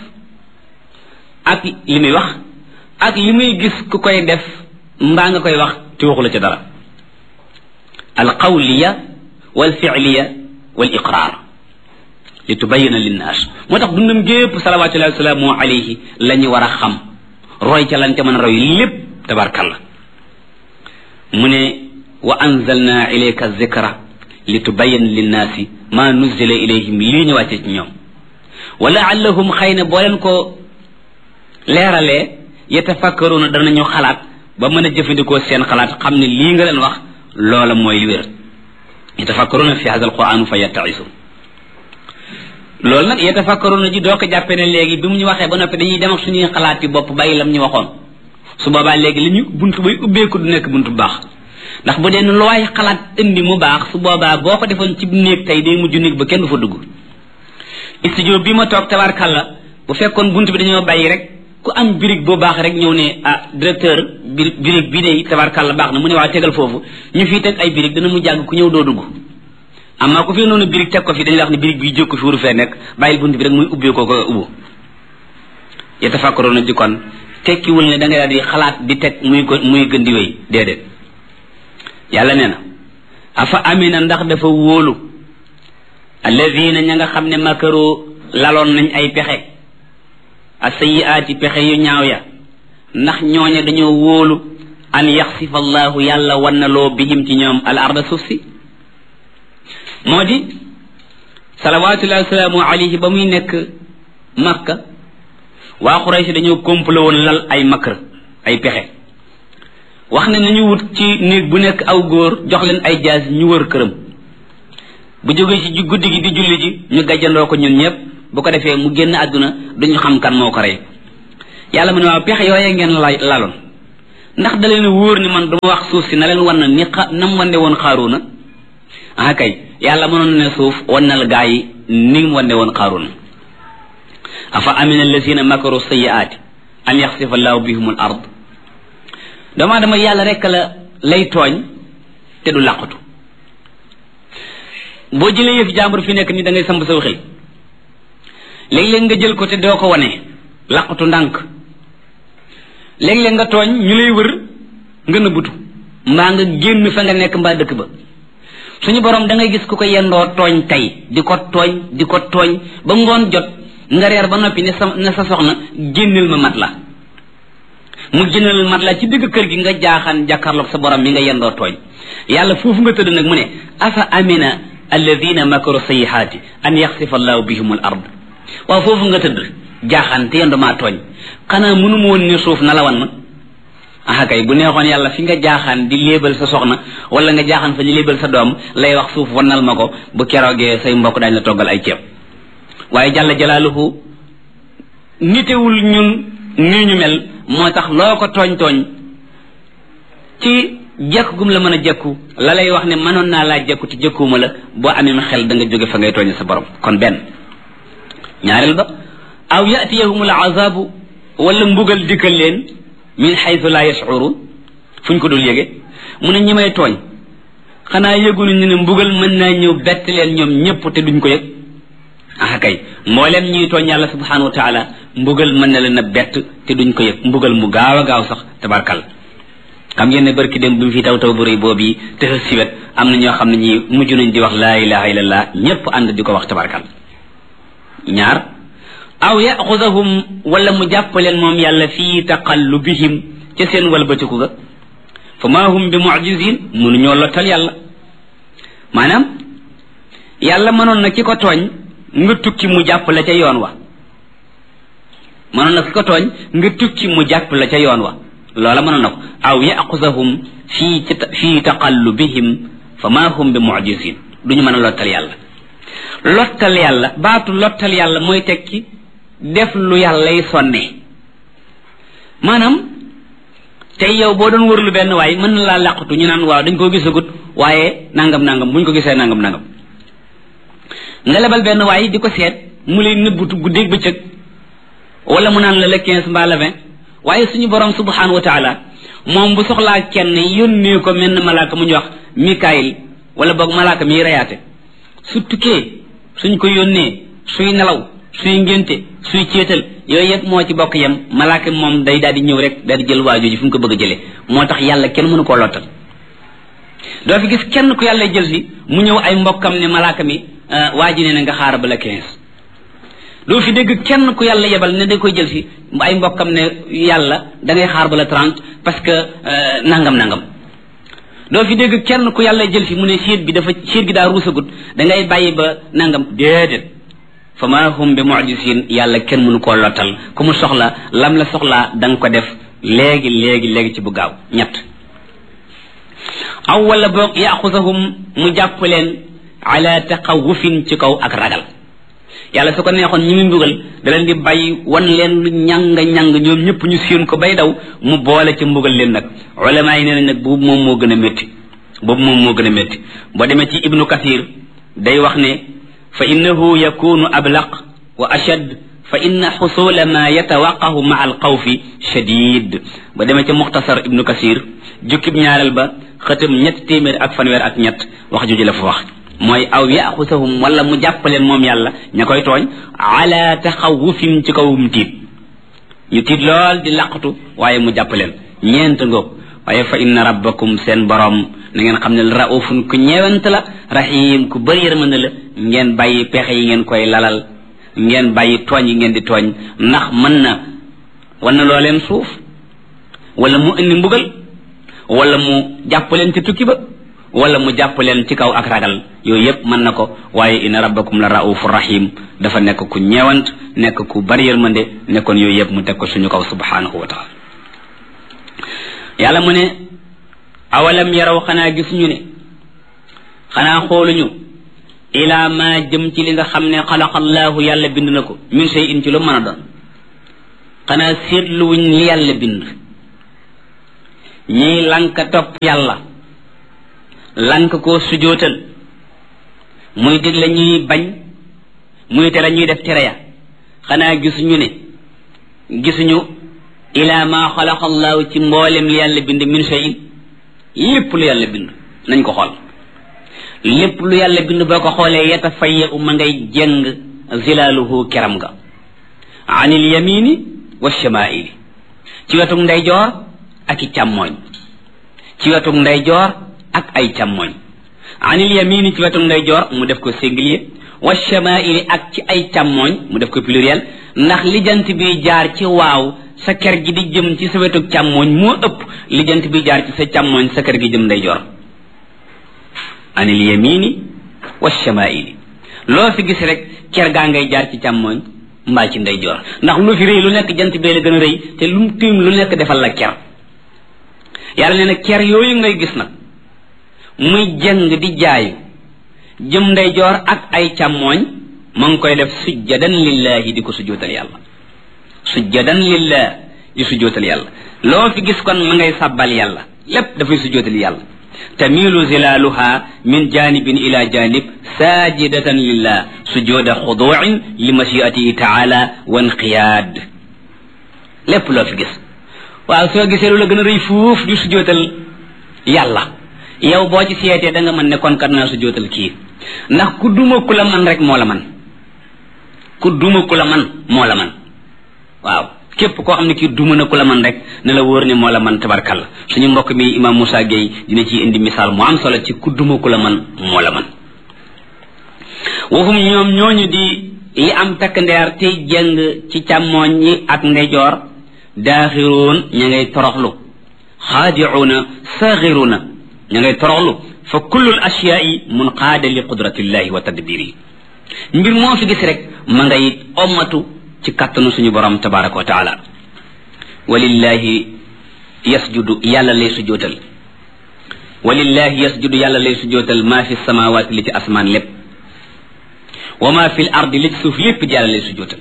ak li muy wax ak li muy gis ku koy def mbaa nga koy wax te waxu la ca dara al qawliya wal fi'liya wal iqrar li tubayyina linnaas moo tax dundam gépp salawatullahi wasalaamu alayhi la ñu war a xam roy ca lan ca mën a roy lépp tabarkalla mu ne wa anzalna ilayka zikra li tubayyina linnaasi ma nuzila ilayhim lii ñu wàcce ci ñoom wa laallahum xëy na boo leen ko leeralee yatafakkaruuna danañu xalaat ba mën a jëfandikoo seen xalaat xam ne lii nga leen wax loola mooy wér yatafakkaruuna fi hada alquran fa yattaisu loolu nag yatafakkaruuna ji doo ko jàppee ne léegi bi mu ñu waxee ba noppi dañuy dem ak suñuy xalaat yi bopp bàyyi lam ñu waxoon su boobaa léegi li ñu buntu bay ubbeeku du nekk buntu bu baax ndax bu dee lu waay xalaat indi mu baax su boobaa boo ko defoon ci néeg tey day mujj néeg ba kenn du fa dugg studio bi ma toog tabarkalla bu fekkoon bunt bi dañoo bàyyi rek ku am birig boo baax rek ñëw ne ah directeur birig birig bi de tabarkalla baax na mu ne waa tegal foofu ñu fii teg ay birig dana mu jàgg ku ñëw doo dugg amma ku fi noonu birig teg ko fi dañuy wax ne birig bi jóg ko fi wuru fee nekk bàyyil bunt bi rek muy ubbee ko ko ubbu yatafakkaruuna ji kon tekkiwul ne da ngay daal di xalaat di teg muy ko muy gën di wéy déedéet yàlla nee na afa amina ndax dafa wóolu alladina ña nga xam ne makaru laloon nañ ay pexe asayiaati pexe yu ñaaw ya ndax ñooña dañoo wóolu an yaxsifa allahu yàlla wannaloo bihim ci ñoom al arda suuf si moo di salawatullahi wasalaamu alayhi ba muy nekk makka waa Quraysh dañoo complot woon lal ay makr ay pexe wax ne nañu wut ci néeg bu nekk aw góor jox leen ay jaas ñu wër këram bu jógee ci guddi gi di julli ji ñu gàjjandoo ko ñun ñëpp bu ko defee mu génn àdduna duñu xam kan moo ko rey yàlla mu ne waaw pexe yooyee ngeen la laloon ndax da leen wóor ni man duma wax suuf si na leen wan na ni xa nam wande woon xaaruuna ah kay yàlla mënoon ne suuf wannal gaa yi ni mu wande woon xaaruuna afa amina alladina makaru sayiaati an yaxsifa allahu bihum al ard dama dama yàlla rek la lay tooñ te du làqatu boo jëlee yëf jàmbur fi nekk ni da ngay samb saw xel léeg-léeg nga jël ko te doo ko wane làqatu ndànk léeg-léeg nga tooñ ñu lay wër nga nëbbutu mbaa nga génn fa nga nekk mbaa dëkk ba suñu borom da ngay gis ku ko yendoo tooñ tey di ko tooñ di ko tooñ ba ngoon jot nga reer ba noppi ne sa ne sa soxna génneel ma mat la mu génneel mat la ci digg kër gi nga jaaxaan jàkkaarloog sa borom mi nga yendoo tooñ yàlla foofu nga tëdd nag mu ne afa amina alladina makaru sayihaati an yaxsifa allahu bihum al ard waaw foofu nga tëdd jaaxaan te yendu maa tooñ xanaa mënu ma woon ne suuf na la wan na ah kay bu neexoon yàlla fi nga jaaxaan di léebal sa soxna wala nga jaaxaan fa di léebal sa doom lay wax suuf wannal ma ko bu keroogee say mbokk daañu la toggal ay ceeb waaye jàlla jalaaluhu nitewul ñun nii ñu mel moo tax loo ko tooñ tooñ ci jekk gum la mën a jekku la lay wax ne mënoon naa laa jekku te jekkuuma la boo amee xel da nga jóge fa ngay tooñ sa borom kon benn ñaareel ba aw yatiyahum al azabu wala mbugal dikkal leen min xaytu la yashurun fuñ ko dul yége mu ne ñi may tooñ xanaa yëgunu ñu ne mbugal mën naa ñëw bett leen ñoom ñëpp te duñ ko yëg ah kay mboolem ñuy tooñ yàlla subhanahu wa taala mbugal mën na leen a bett te duñ ko yëg mbugal mu gaaw a gaaw sax tabarkal xam ngeen ne barki dem bi mu fi taw taw bu rëy boobu yi te siwet am na ñoo xam ne ñi mujj nañ di wax laa ilaha illallah ñëpp ànd di ko wax tabarkal ñaar aw yaxudahum wala mu jàppaleen moom yàlla fii taqallubihim ca seen walbatiku ga fa maa hum bi mucjizin munu ñoo lottal yàlla maanaam yàlla mënoon na ki ko tooñ nga tukki mu jàpp la ca yoon wa mënoon na ki ko tooñ nga tukki mu jàpp la ca yoon wa loola mënoon na ko aw yaxudahum fii fii taqallubihim fa maa hum bi mucjizin duñu mën a lottal yàlla lottal yàlla baatu lottal yàlla mooy tekki def lu yàllay sonne maanaam tey yow boo doon wërlu benn waay mën na laa làqatu ñu naan waaw dañ koo gisagut waaye nangam nangam buñ ko gisee nangam nangam nga lebal benn waay di ko seet mu lay nëbbutu guddeeg bëccëg wala mu naan la le quinze mbaa le vingt waaye suñu borom subhanahu wa taala moom bu soxlaa kenn yónnee ko mel ne malaaka mu ñu wax Mikaayil wala boog malaaka miy reyaate su tukkee suñ ko yónnee suy nelaw suy ngénte suy céetal yooyu yëpp moo ci bokk yem malaaka moom day daal di ñëw rek daal di jël waa jooju fu mu ko bëgg a jëlee moo tax yàlla kenn mënu koo lottal doo fi gis kenn ku yàlla jël si mu ñëw ay mbokkam ne malaaka mi waa ji ne na nga xaar ba la quinze doo fi dégg kenn ku yàlla yebal ne da koy jël si ay mbokkam ne yàlla da ngay xaar ba la trente parce que nangam nangam doo fi dégg kenn ku yàlla jël si mu ne siit bi dafa siit gi daa ruusagut da ngay bàyyi ba nangam déedéet fa ma hum bi mu'jizin yàlla kenn mënu koo lottal ku mu soxla lam la soxlaa da nga ko def léegi léegi léegi ci bu gaaw ñett aw wala boog yaxusahum mu jàpp leen ala taqawufin ci kaw ak ragal yàlla su ko neexoon ñi muy mbugal da leen di bàyyi wan leen lu ñàng ñàng ñoom ñëpp ñu séen ko bay daw mu boole ci mbugal leen nag ulama yi nee nañ nag boobu moom moo gën a métti boobu moom moo gën a métti boo demee ci ibnu kathir day wax ne fa innahu yakunu ablaq wa ashad fa inna xusula ma yatawaqahu maa alxawfi shadid ba demee ca muxtasar ibnu kathir jukkib ñaareel ba xëtam ñett téeméer ak fanweer ak ñett wax juji la fa wax mooy aw yaxusahum wala mu jàppaleen moom yàlla ña koy tooñ ala taxawufin ci kawum tiit ñu tiit lool di laqatu waaye mu jàppaleen ñeent ngoog waaye fa inna rabbakum seen borom na ngeen xam ne raufun ku ñeewant la rahim ku bëri yërmande la ngeen bàyyi pexe yi ngeen koy lalal ngeen bàyyi tooñ yi ngeen di tooñ ndax mën na wan na loo leen suuf wala mu indi mbugal wala mu jàppaleen ci tukki ba wala mu jàpp leen ci kaw ak ragal yooyu yépp mën na ko waaye inna rabbakum la raufu rahim dafa nekk ku ñeewant nekk ku bari yërmande nekkoon yooyu yépp mu teg ko suñu kaw subhanahu wa taala yàlla mu ne awalam yaraw xanaa gis ñu ne xanaa xooluñu ila ma jëm ci li nga xam ne xalaqallahu yàlla bind na ko min shay'in ci lu mën a doon xanaa seetluwuñ li yàlla bind ñiy lanka topp yàlla lank koo sujootal muy digle ñuy bañ muy tere ñuy def tere ya xanaa gisuñu ne gisuñu ila ma xalaqa allahu ci mboolem li yàlla bind min shay'in lépp lu yàlla bind nañ ko xool lépp lu yàlla bind boo ko xoolee yatafayya ma ngay jeng zilaaluhu keram ga anil yamini wa shamaili ci wetuk ndeyjoor ak i càmmooñ ci wetuk ndeyjoor ak ay càmmooñ anil yamini ci wetuk ndeyjoor mu def ko singulier wa shamaili ak ci ay càmmooñ mu def ko pluriel ndax lijant bi jaar ci waaw sa ker gi di jëm ci sa wetuk càmmooñ moo ëpp lijant bi jaar ci sa càmmooñ sa ker gi jëm ndeyjoor anil yamini wa shamaili loo fi gis rek ker gaa ngay jaar ci càmmooñ mbaa ci ndeyjoor ndax lu fi rëy lu nekk jant bee la gën a rëy te lu mu tiim lu nekk defal la ker yàlla nee na ker yooyu ngay gis nag muy jëng di jaayu jëm ndeyjoor ak ay càmmooñ ma ngi koy def sujjadan lillahi di ko sujjootal yàlla sujjadan lillah di sujjootal yàlla loo fi gis kon ma ngay sàbbal yàlla lépp dafay sujjootal yàlla tamilu zilaluha min janibin ila janib sajidatan lillah sujuda xuduin li mashiatihi taala wa inqiyaad lépp loo fi gis waaw soo gisee lu la gën a rëy fuuf di sujjootal yàlla yow boo ci seetee da nga mën ne kon kat naa sujjootal kii ndax ku duma ku la man rek moo la man ku duma ku la man moo la man waaw képp koo xam ne kii duma na ku la man rek ne la wóor ne moo la man tabarkalla suñu mbokk mi imam Moussa Gueye dina ci indi misaal mu am solo ci ku duma ku la man moo la man waxum ñoom ñooñu di yi am takk ndeer tey jëng ci càmmooñ ñi ak ndeyjoor daaxiroon ña ngay toroxlu xaadicuuna saaxiruuna ña ngay toroxlu fa kullu l ashyaai munqaada li qudratillahi wa tadbirihi mbir moo fi gis rek ma ngay ommatu ci kattanu suñu borom tabaraka wa taala walillahi yasjudu yàlla lay sujootal walillahi yasjudu yàlla lay sujootal maa fi samawaati li ci asmaan lépp wa maa fi l ardi li ci suuf lépp yàlla lay sujootal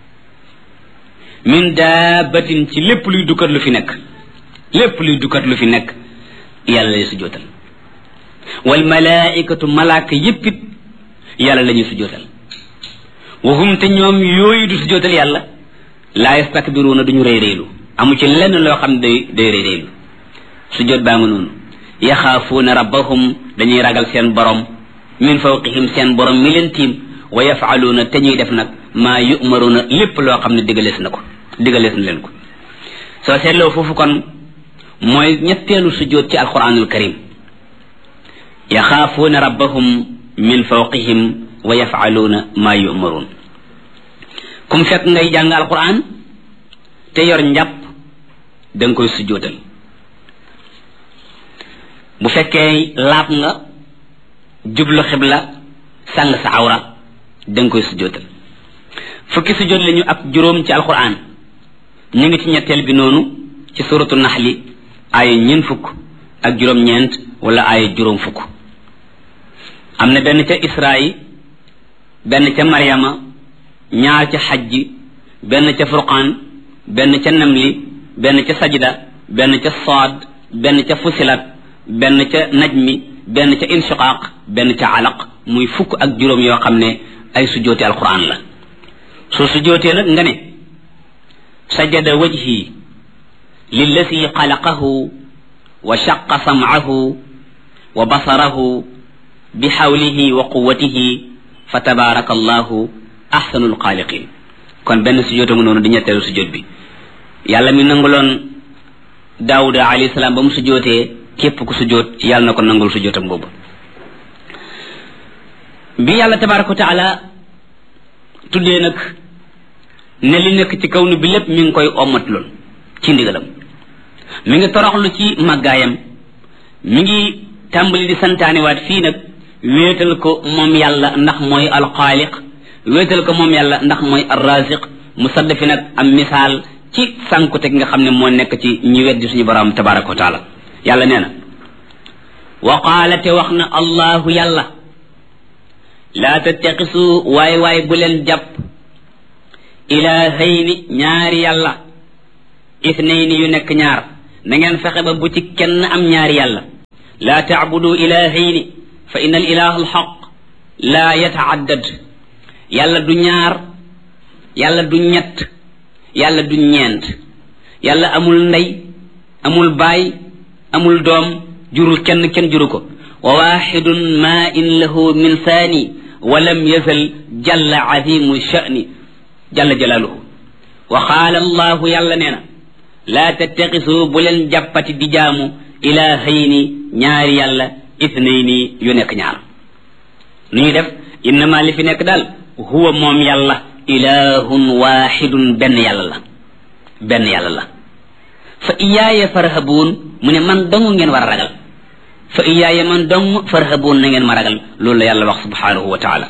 min daabatin ci lépp luy dukkat lu fi nekk lépp luy dukkat lu fi nekk yàlla lay sujootal wal malaikatu malaaka yéppit yàlla la ñuy sujootal waxum te ñoom yooyu du sujootal yàlla laa yastakbiruuna duñu réy réylu amu ci lenn loo xam ne day day réy réylu sujoot baa nga noonu yaxaafuuna rabbahum dañuy ragal seen borom min fawqihim seen borom mi leen tiim wa yafaluuna te ñuy def nag maa yumaruuna lépp loo xam ne digalees na ko digalees na leen ko soo seetloo foofu kon mooy ñetteelu sujoot ci alquranul karim yaxaafuuna rabbahum min fawqihim wa yafaluuna maa yumaruun kum fekk ngay jàng alquran te yor njàpp da nga koy sujjootal bu fekkee laab nga jublu xibla sàng sa awra da nga koy sujjootal fukki sujjoot lañu ak juróom ci alquran ñu ngi ci ñetteel bi noonu ci suratu naxli aaya ñeen fukk ak juróom-ñeent wala aaya juróom fukk am na benn ca israyi benn ca maryama ñaar ca xajji benn ca furqaan benn ca namli benn ca sajda benn ca saad benn ca fusilat benn ca najmi benn ca inshiqaaq benn ca alaq muy fukk ak juróom yoo xam ne ay sujjooti alquran la soo sujjootee nag nga ne sajada wajhi lillati xalaqahu wa shaqa sam'ahu wa basarahu bi xawlihi wa quwwatihi fa tabaraka allahu ahsanul xaaliqin kon benn sujjoot nga noonu di ñetteelu sujjoot bi yàlla mi nanguloon daawuda alayhi salaam ba mu sujjootee képp ku sujjoot yàlla na ko nangul sujjootam boobu bi yàlla tabaraka wa taala tuddee nag ne li nekk ci kaw nu bi lépp mi ngi koy ommatloon ci ndigalam mi ngi toroxlu ci màggaayam mi ngi tàmbali di santaaniwaat fii nag wéetal ko moom yàlla ndax mooy alxaaliq wéetal ko moom yàlla ndax mooy arraziq mu sadd fi nag am misaal ci sànkute gi nga xam ne moo nekk ci ñi weddi suñu borom tabaraka wa taala yàlla nee na wa qaala te wax na allahu yàlla laa tattaqisu waay waay bu leen jàpp ilaahayni ñaari yàlla ithnayni yu nekk ñaar na ngeen fexe ba bu ci kenn am ñaari yàlla laa taabudu ilahayni fa inna al ilaha al haq laa yataaddad yàlla du ñaar yàlla du ñett yàlla du ñeent yàlla amul ndey amul baay amul doom jurul kenn kenn juru ko wa waxidun ma in lahu min saani wa lam yazal jalla azimu sha'ni jalla jalaaluhu wa qaala allahu yàlla nee na laa tattaxisu bu leen jàppati di jaamu ilahayni ñaari yàlla ithnayni yu nekk ñaar nu ñuy def innama li fi nekk daal huwa moom yàlla ilahun waxidun benn yàlla la benn yàlla la fa iyaaya farhabuun mu ne man dong ngeen war a ragal fa iyaaya man dong farhabuun na ngeen ma ragal loolu la yàlla wax subhanahu wa taala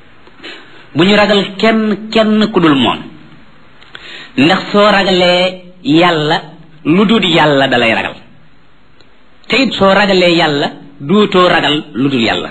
bu ñu ragal kenn kenn ku dul moom ndax soo ragalee yàlla lu dul yàlla dalay ragal te it soo ragalee yàlla dootoo ragal lu dul yàlla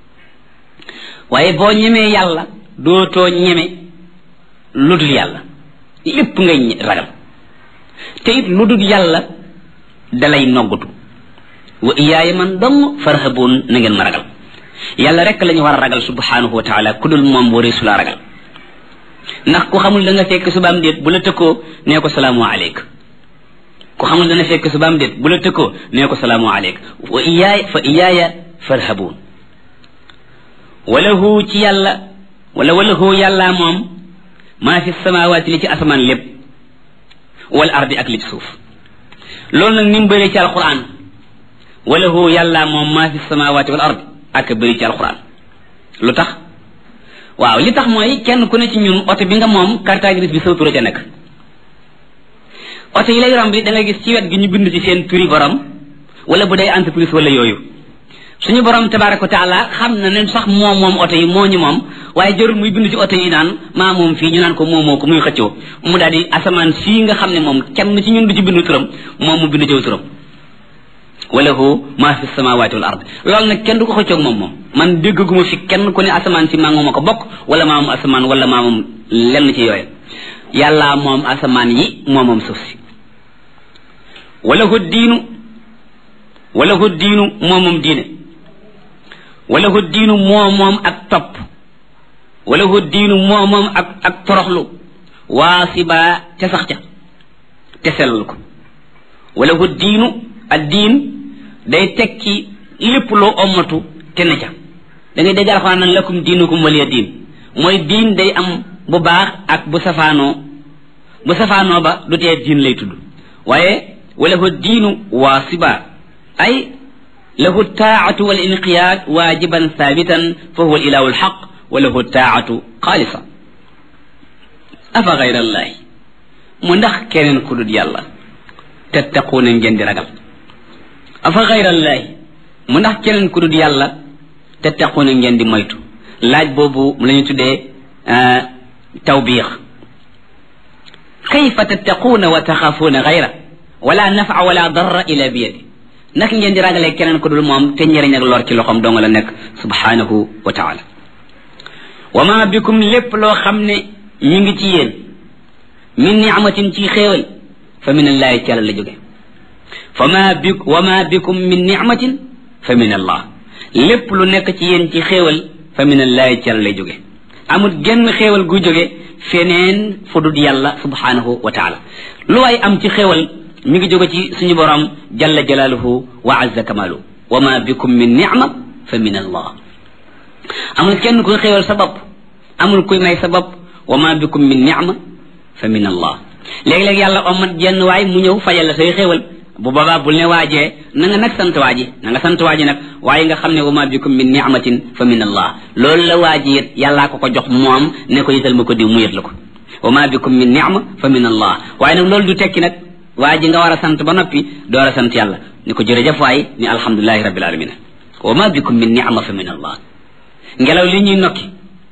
waaye boo ñemee yàlla dootoo ñeme lu dul yàlla lépp ngay ragal te it lu dul yàlla dalay noggutu wa iyaaya man dong farhabuun na ngeen ma ragal yàlla rek lañu war a ragal subhanahu wa taala ku dul moom boo reesu laa ragal ndax ku xamul da nga fekk subaam déet bu la tëkkoo nee ko salaamu aleyk ku xamul dana fekk subaam déet bu la tëkkoo nee ko salaamu aleyk wa iyaaya fa iyaaya farhabuun walahu ci yàlla wala walahu yàlla moom maa fi samawaati li ci asamaan lépp wal ardi ak li ci suuf loolu nag ni mu bëree ci alquran walahu yàlla moom maa fi samawaati wal ardi ak bëri ci alquran lu tax waaw li tax mooy kenn ku ne ci ñun oto bi nga moom carte grise bi saw tur ca nekk oto yi lay romb bi da nga gis ci wet gi ñu bind ci seen turi borom wala bu day entreprise wala yooyu suñu borom tabaraka wa taala xam na ne sax moom moom oto yi moo ñu moom waaye jarul muy bind ci oto yi naan maa moom fii ñu naan ko moomoo ko muy xëccoo mu daal di asamaan sii nga xam ne moom kenn ci ñun du ci bindu turam moom mu bind ci turam walahu maa fi samawati wal ard loolu nag kenn du ko xëccoog moom moom man déggaguma fi kenn ku ne asamaan si maa moom a ko bokk wala maa moom asamaan wala maa moom lenn ci yooyu yàlla moom asamaan yi moo moom suuf si walahu diinu walahu diinu moo moom diine walahu diinu moo moom ak topp walahu diinu moo moom ak ak toroxlu waasiba ca sax ca te sellal ko walahu diinu ak diin day tekki lépp loo ommatu te ne ca da ngay dégg alxuraan nan lakum diinukum waliya diin mooy diin day am bu baax ak bu safaanoo bu safaanoo ba du tee diin lay tudd waaye walahu diinu waasiba ay lahu taatu wal inqiyaad waajiban thaabitan fa huwa al ilahu alxaq wa lahu taatu xaalisa afa gayra allahi mu ndax keneen ku dul yàlla tattaquuna ngeen di ragal afa gayra allahi mu ndax keneen ku dul yàlla tattaquuna ngeen di moytu laaj boobu la ñu tuddee tawbiix kayfa tattaquuna wa taxaafuuna gayra wala nafa wala darra ila biyadi nak ngeen di ragalee keneen ku dul moom te njëriñ ak lor ci loxoom dong la nekk subhanahu wa taala wa ma bikum lépp loo xam ne ñu ngi ci yéen min ni'matin ci xéewal fa min allahi ci yàlla la jóge fa ma bi wa ma bikum min ni'matin fa min allah lépp lu nekk ci yéen ci xéewal fa min allahi ci yàlla lay jóge amul genn xéewal gu jóge feneen fu dul yàlla subhanahu wa taala lu waay am ci xéewal mi ngi jóge ci suñu borom jalla jalaaluhu wa azza kamalu wa ma bikum min ni'ma fa min allah amul kenn kuy xéewal sa bopp amul kuy may sa bopp wa ma bikum min ni'ma fa min allah léeg-léeg yàlla omat jenn waay mu ñëw fajal la say xéewal bu boobaa bul ne waajee na nga nag sant waaji na nga sant waaji nag waaye nga xam ne wa ma bikum min ni'matin fa min allah loolu la waaji it yàllaa ko ko jox moom ne ko yital ma ko diw mu yët la ko wa ma bikum min ni'ma fa min allah waaye nag loolu du tekki nag waa ji nga war a sant ba noppi door a sant yàlla ni ko jërëjëf waay ni alhamdulilahi rabbil alamin wa ma bikum min ni'ma fa min allah ngelaw li ñuy nokki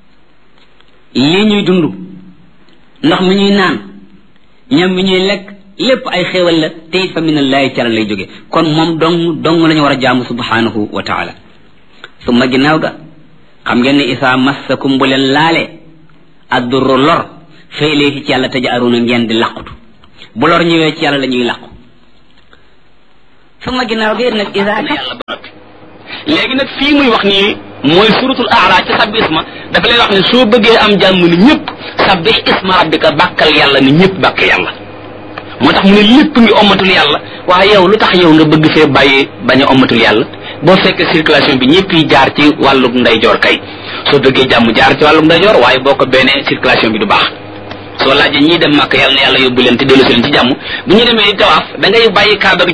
lii ñuy dund ndox mi ñuy naan ñam mi ñuy lekk lépp ay xéewal la te it fa min allahi cara lay jóge kon moom dong dong la ñu war a jaamu subhanahu wa taala summa ginnaaw ga xam ngeen ne isaa massakum bu leen laale addurru lor fa ilayhi ci yàlla tajaaruna ngeen di laqatu bu lor ñëwee ci yàlla la ñuy làqu suma ginnaaw gi nag isa yàlla ba noppi léegi nag fii muy wax nii mooy suratul aala ci sabbi isma dafa lay wax ne soo bëggee am jàmm ni ñëpp sabbih isma rabbika bàkkal yàlla ni ñëpp bàkk yàlla moo tax mu ne lépp ngi ommatul yàlla waaye yow lu tax yow nga bëgg fee bàyyi bañ a ommatul yàlla boo fekkee circulation bi ñëpp yi jaar ci wàllug ndeyjoor kay soo bëggee jàmm jaar ci wàllug ndeyjoor waaye boo ko benee circulation bi du baax soo laajee ñii dem màkk yàlla na yàlla yóbbu leen te dellu si leen ci jàmm bu ñu demee di tawaaf da ngay bàyyi kaaba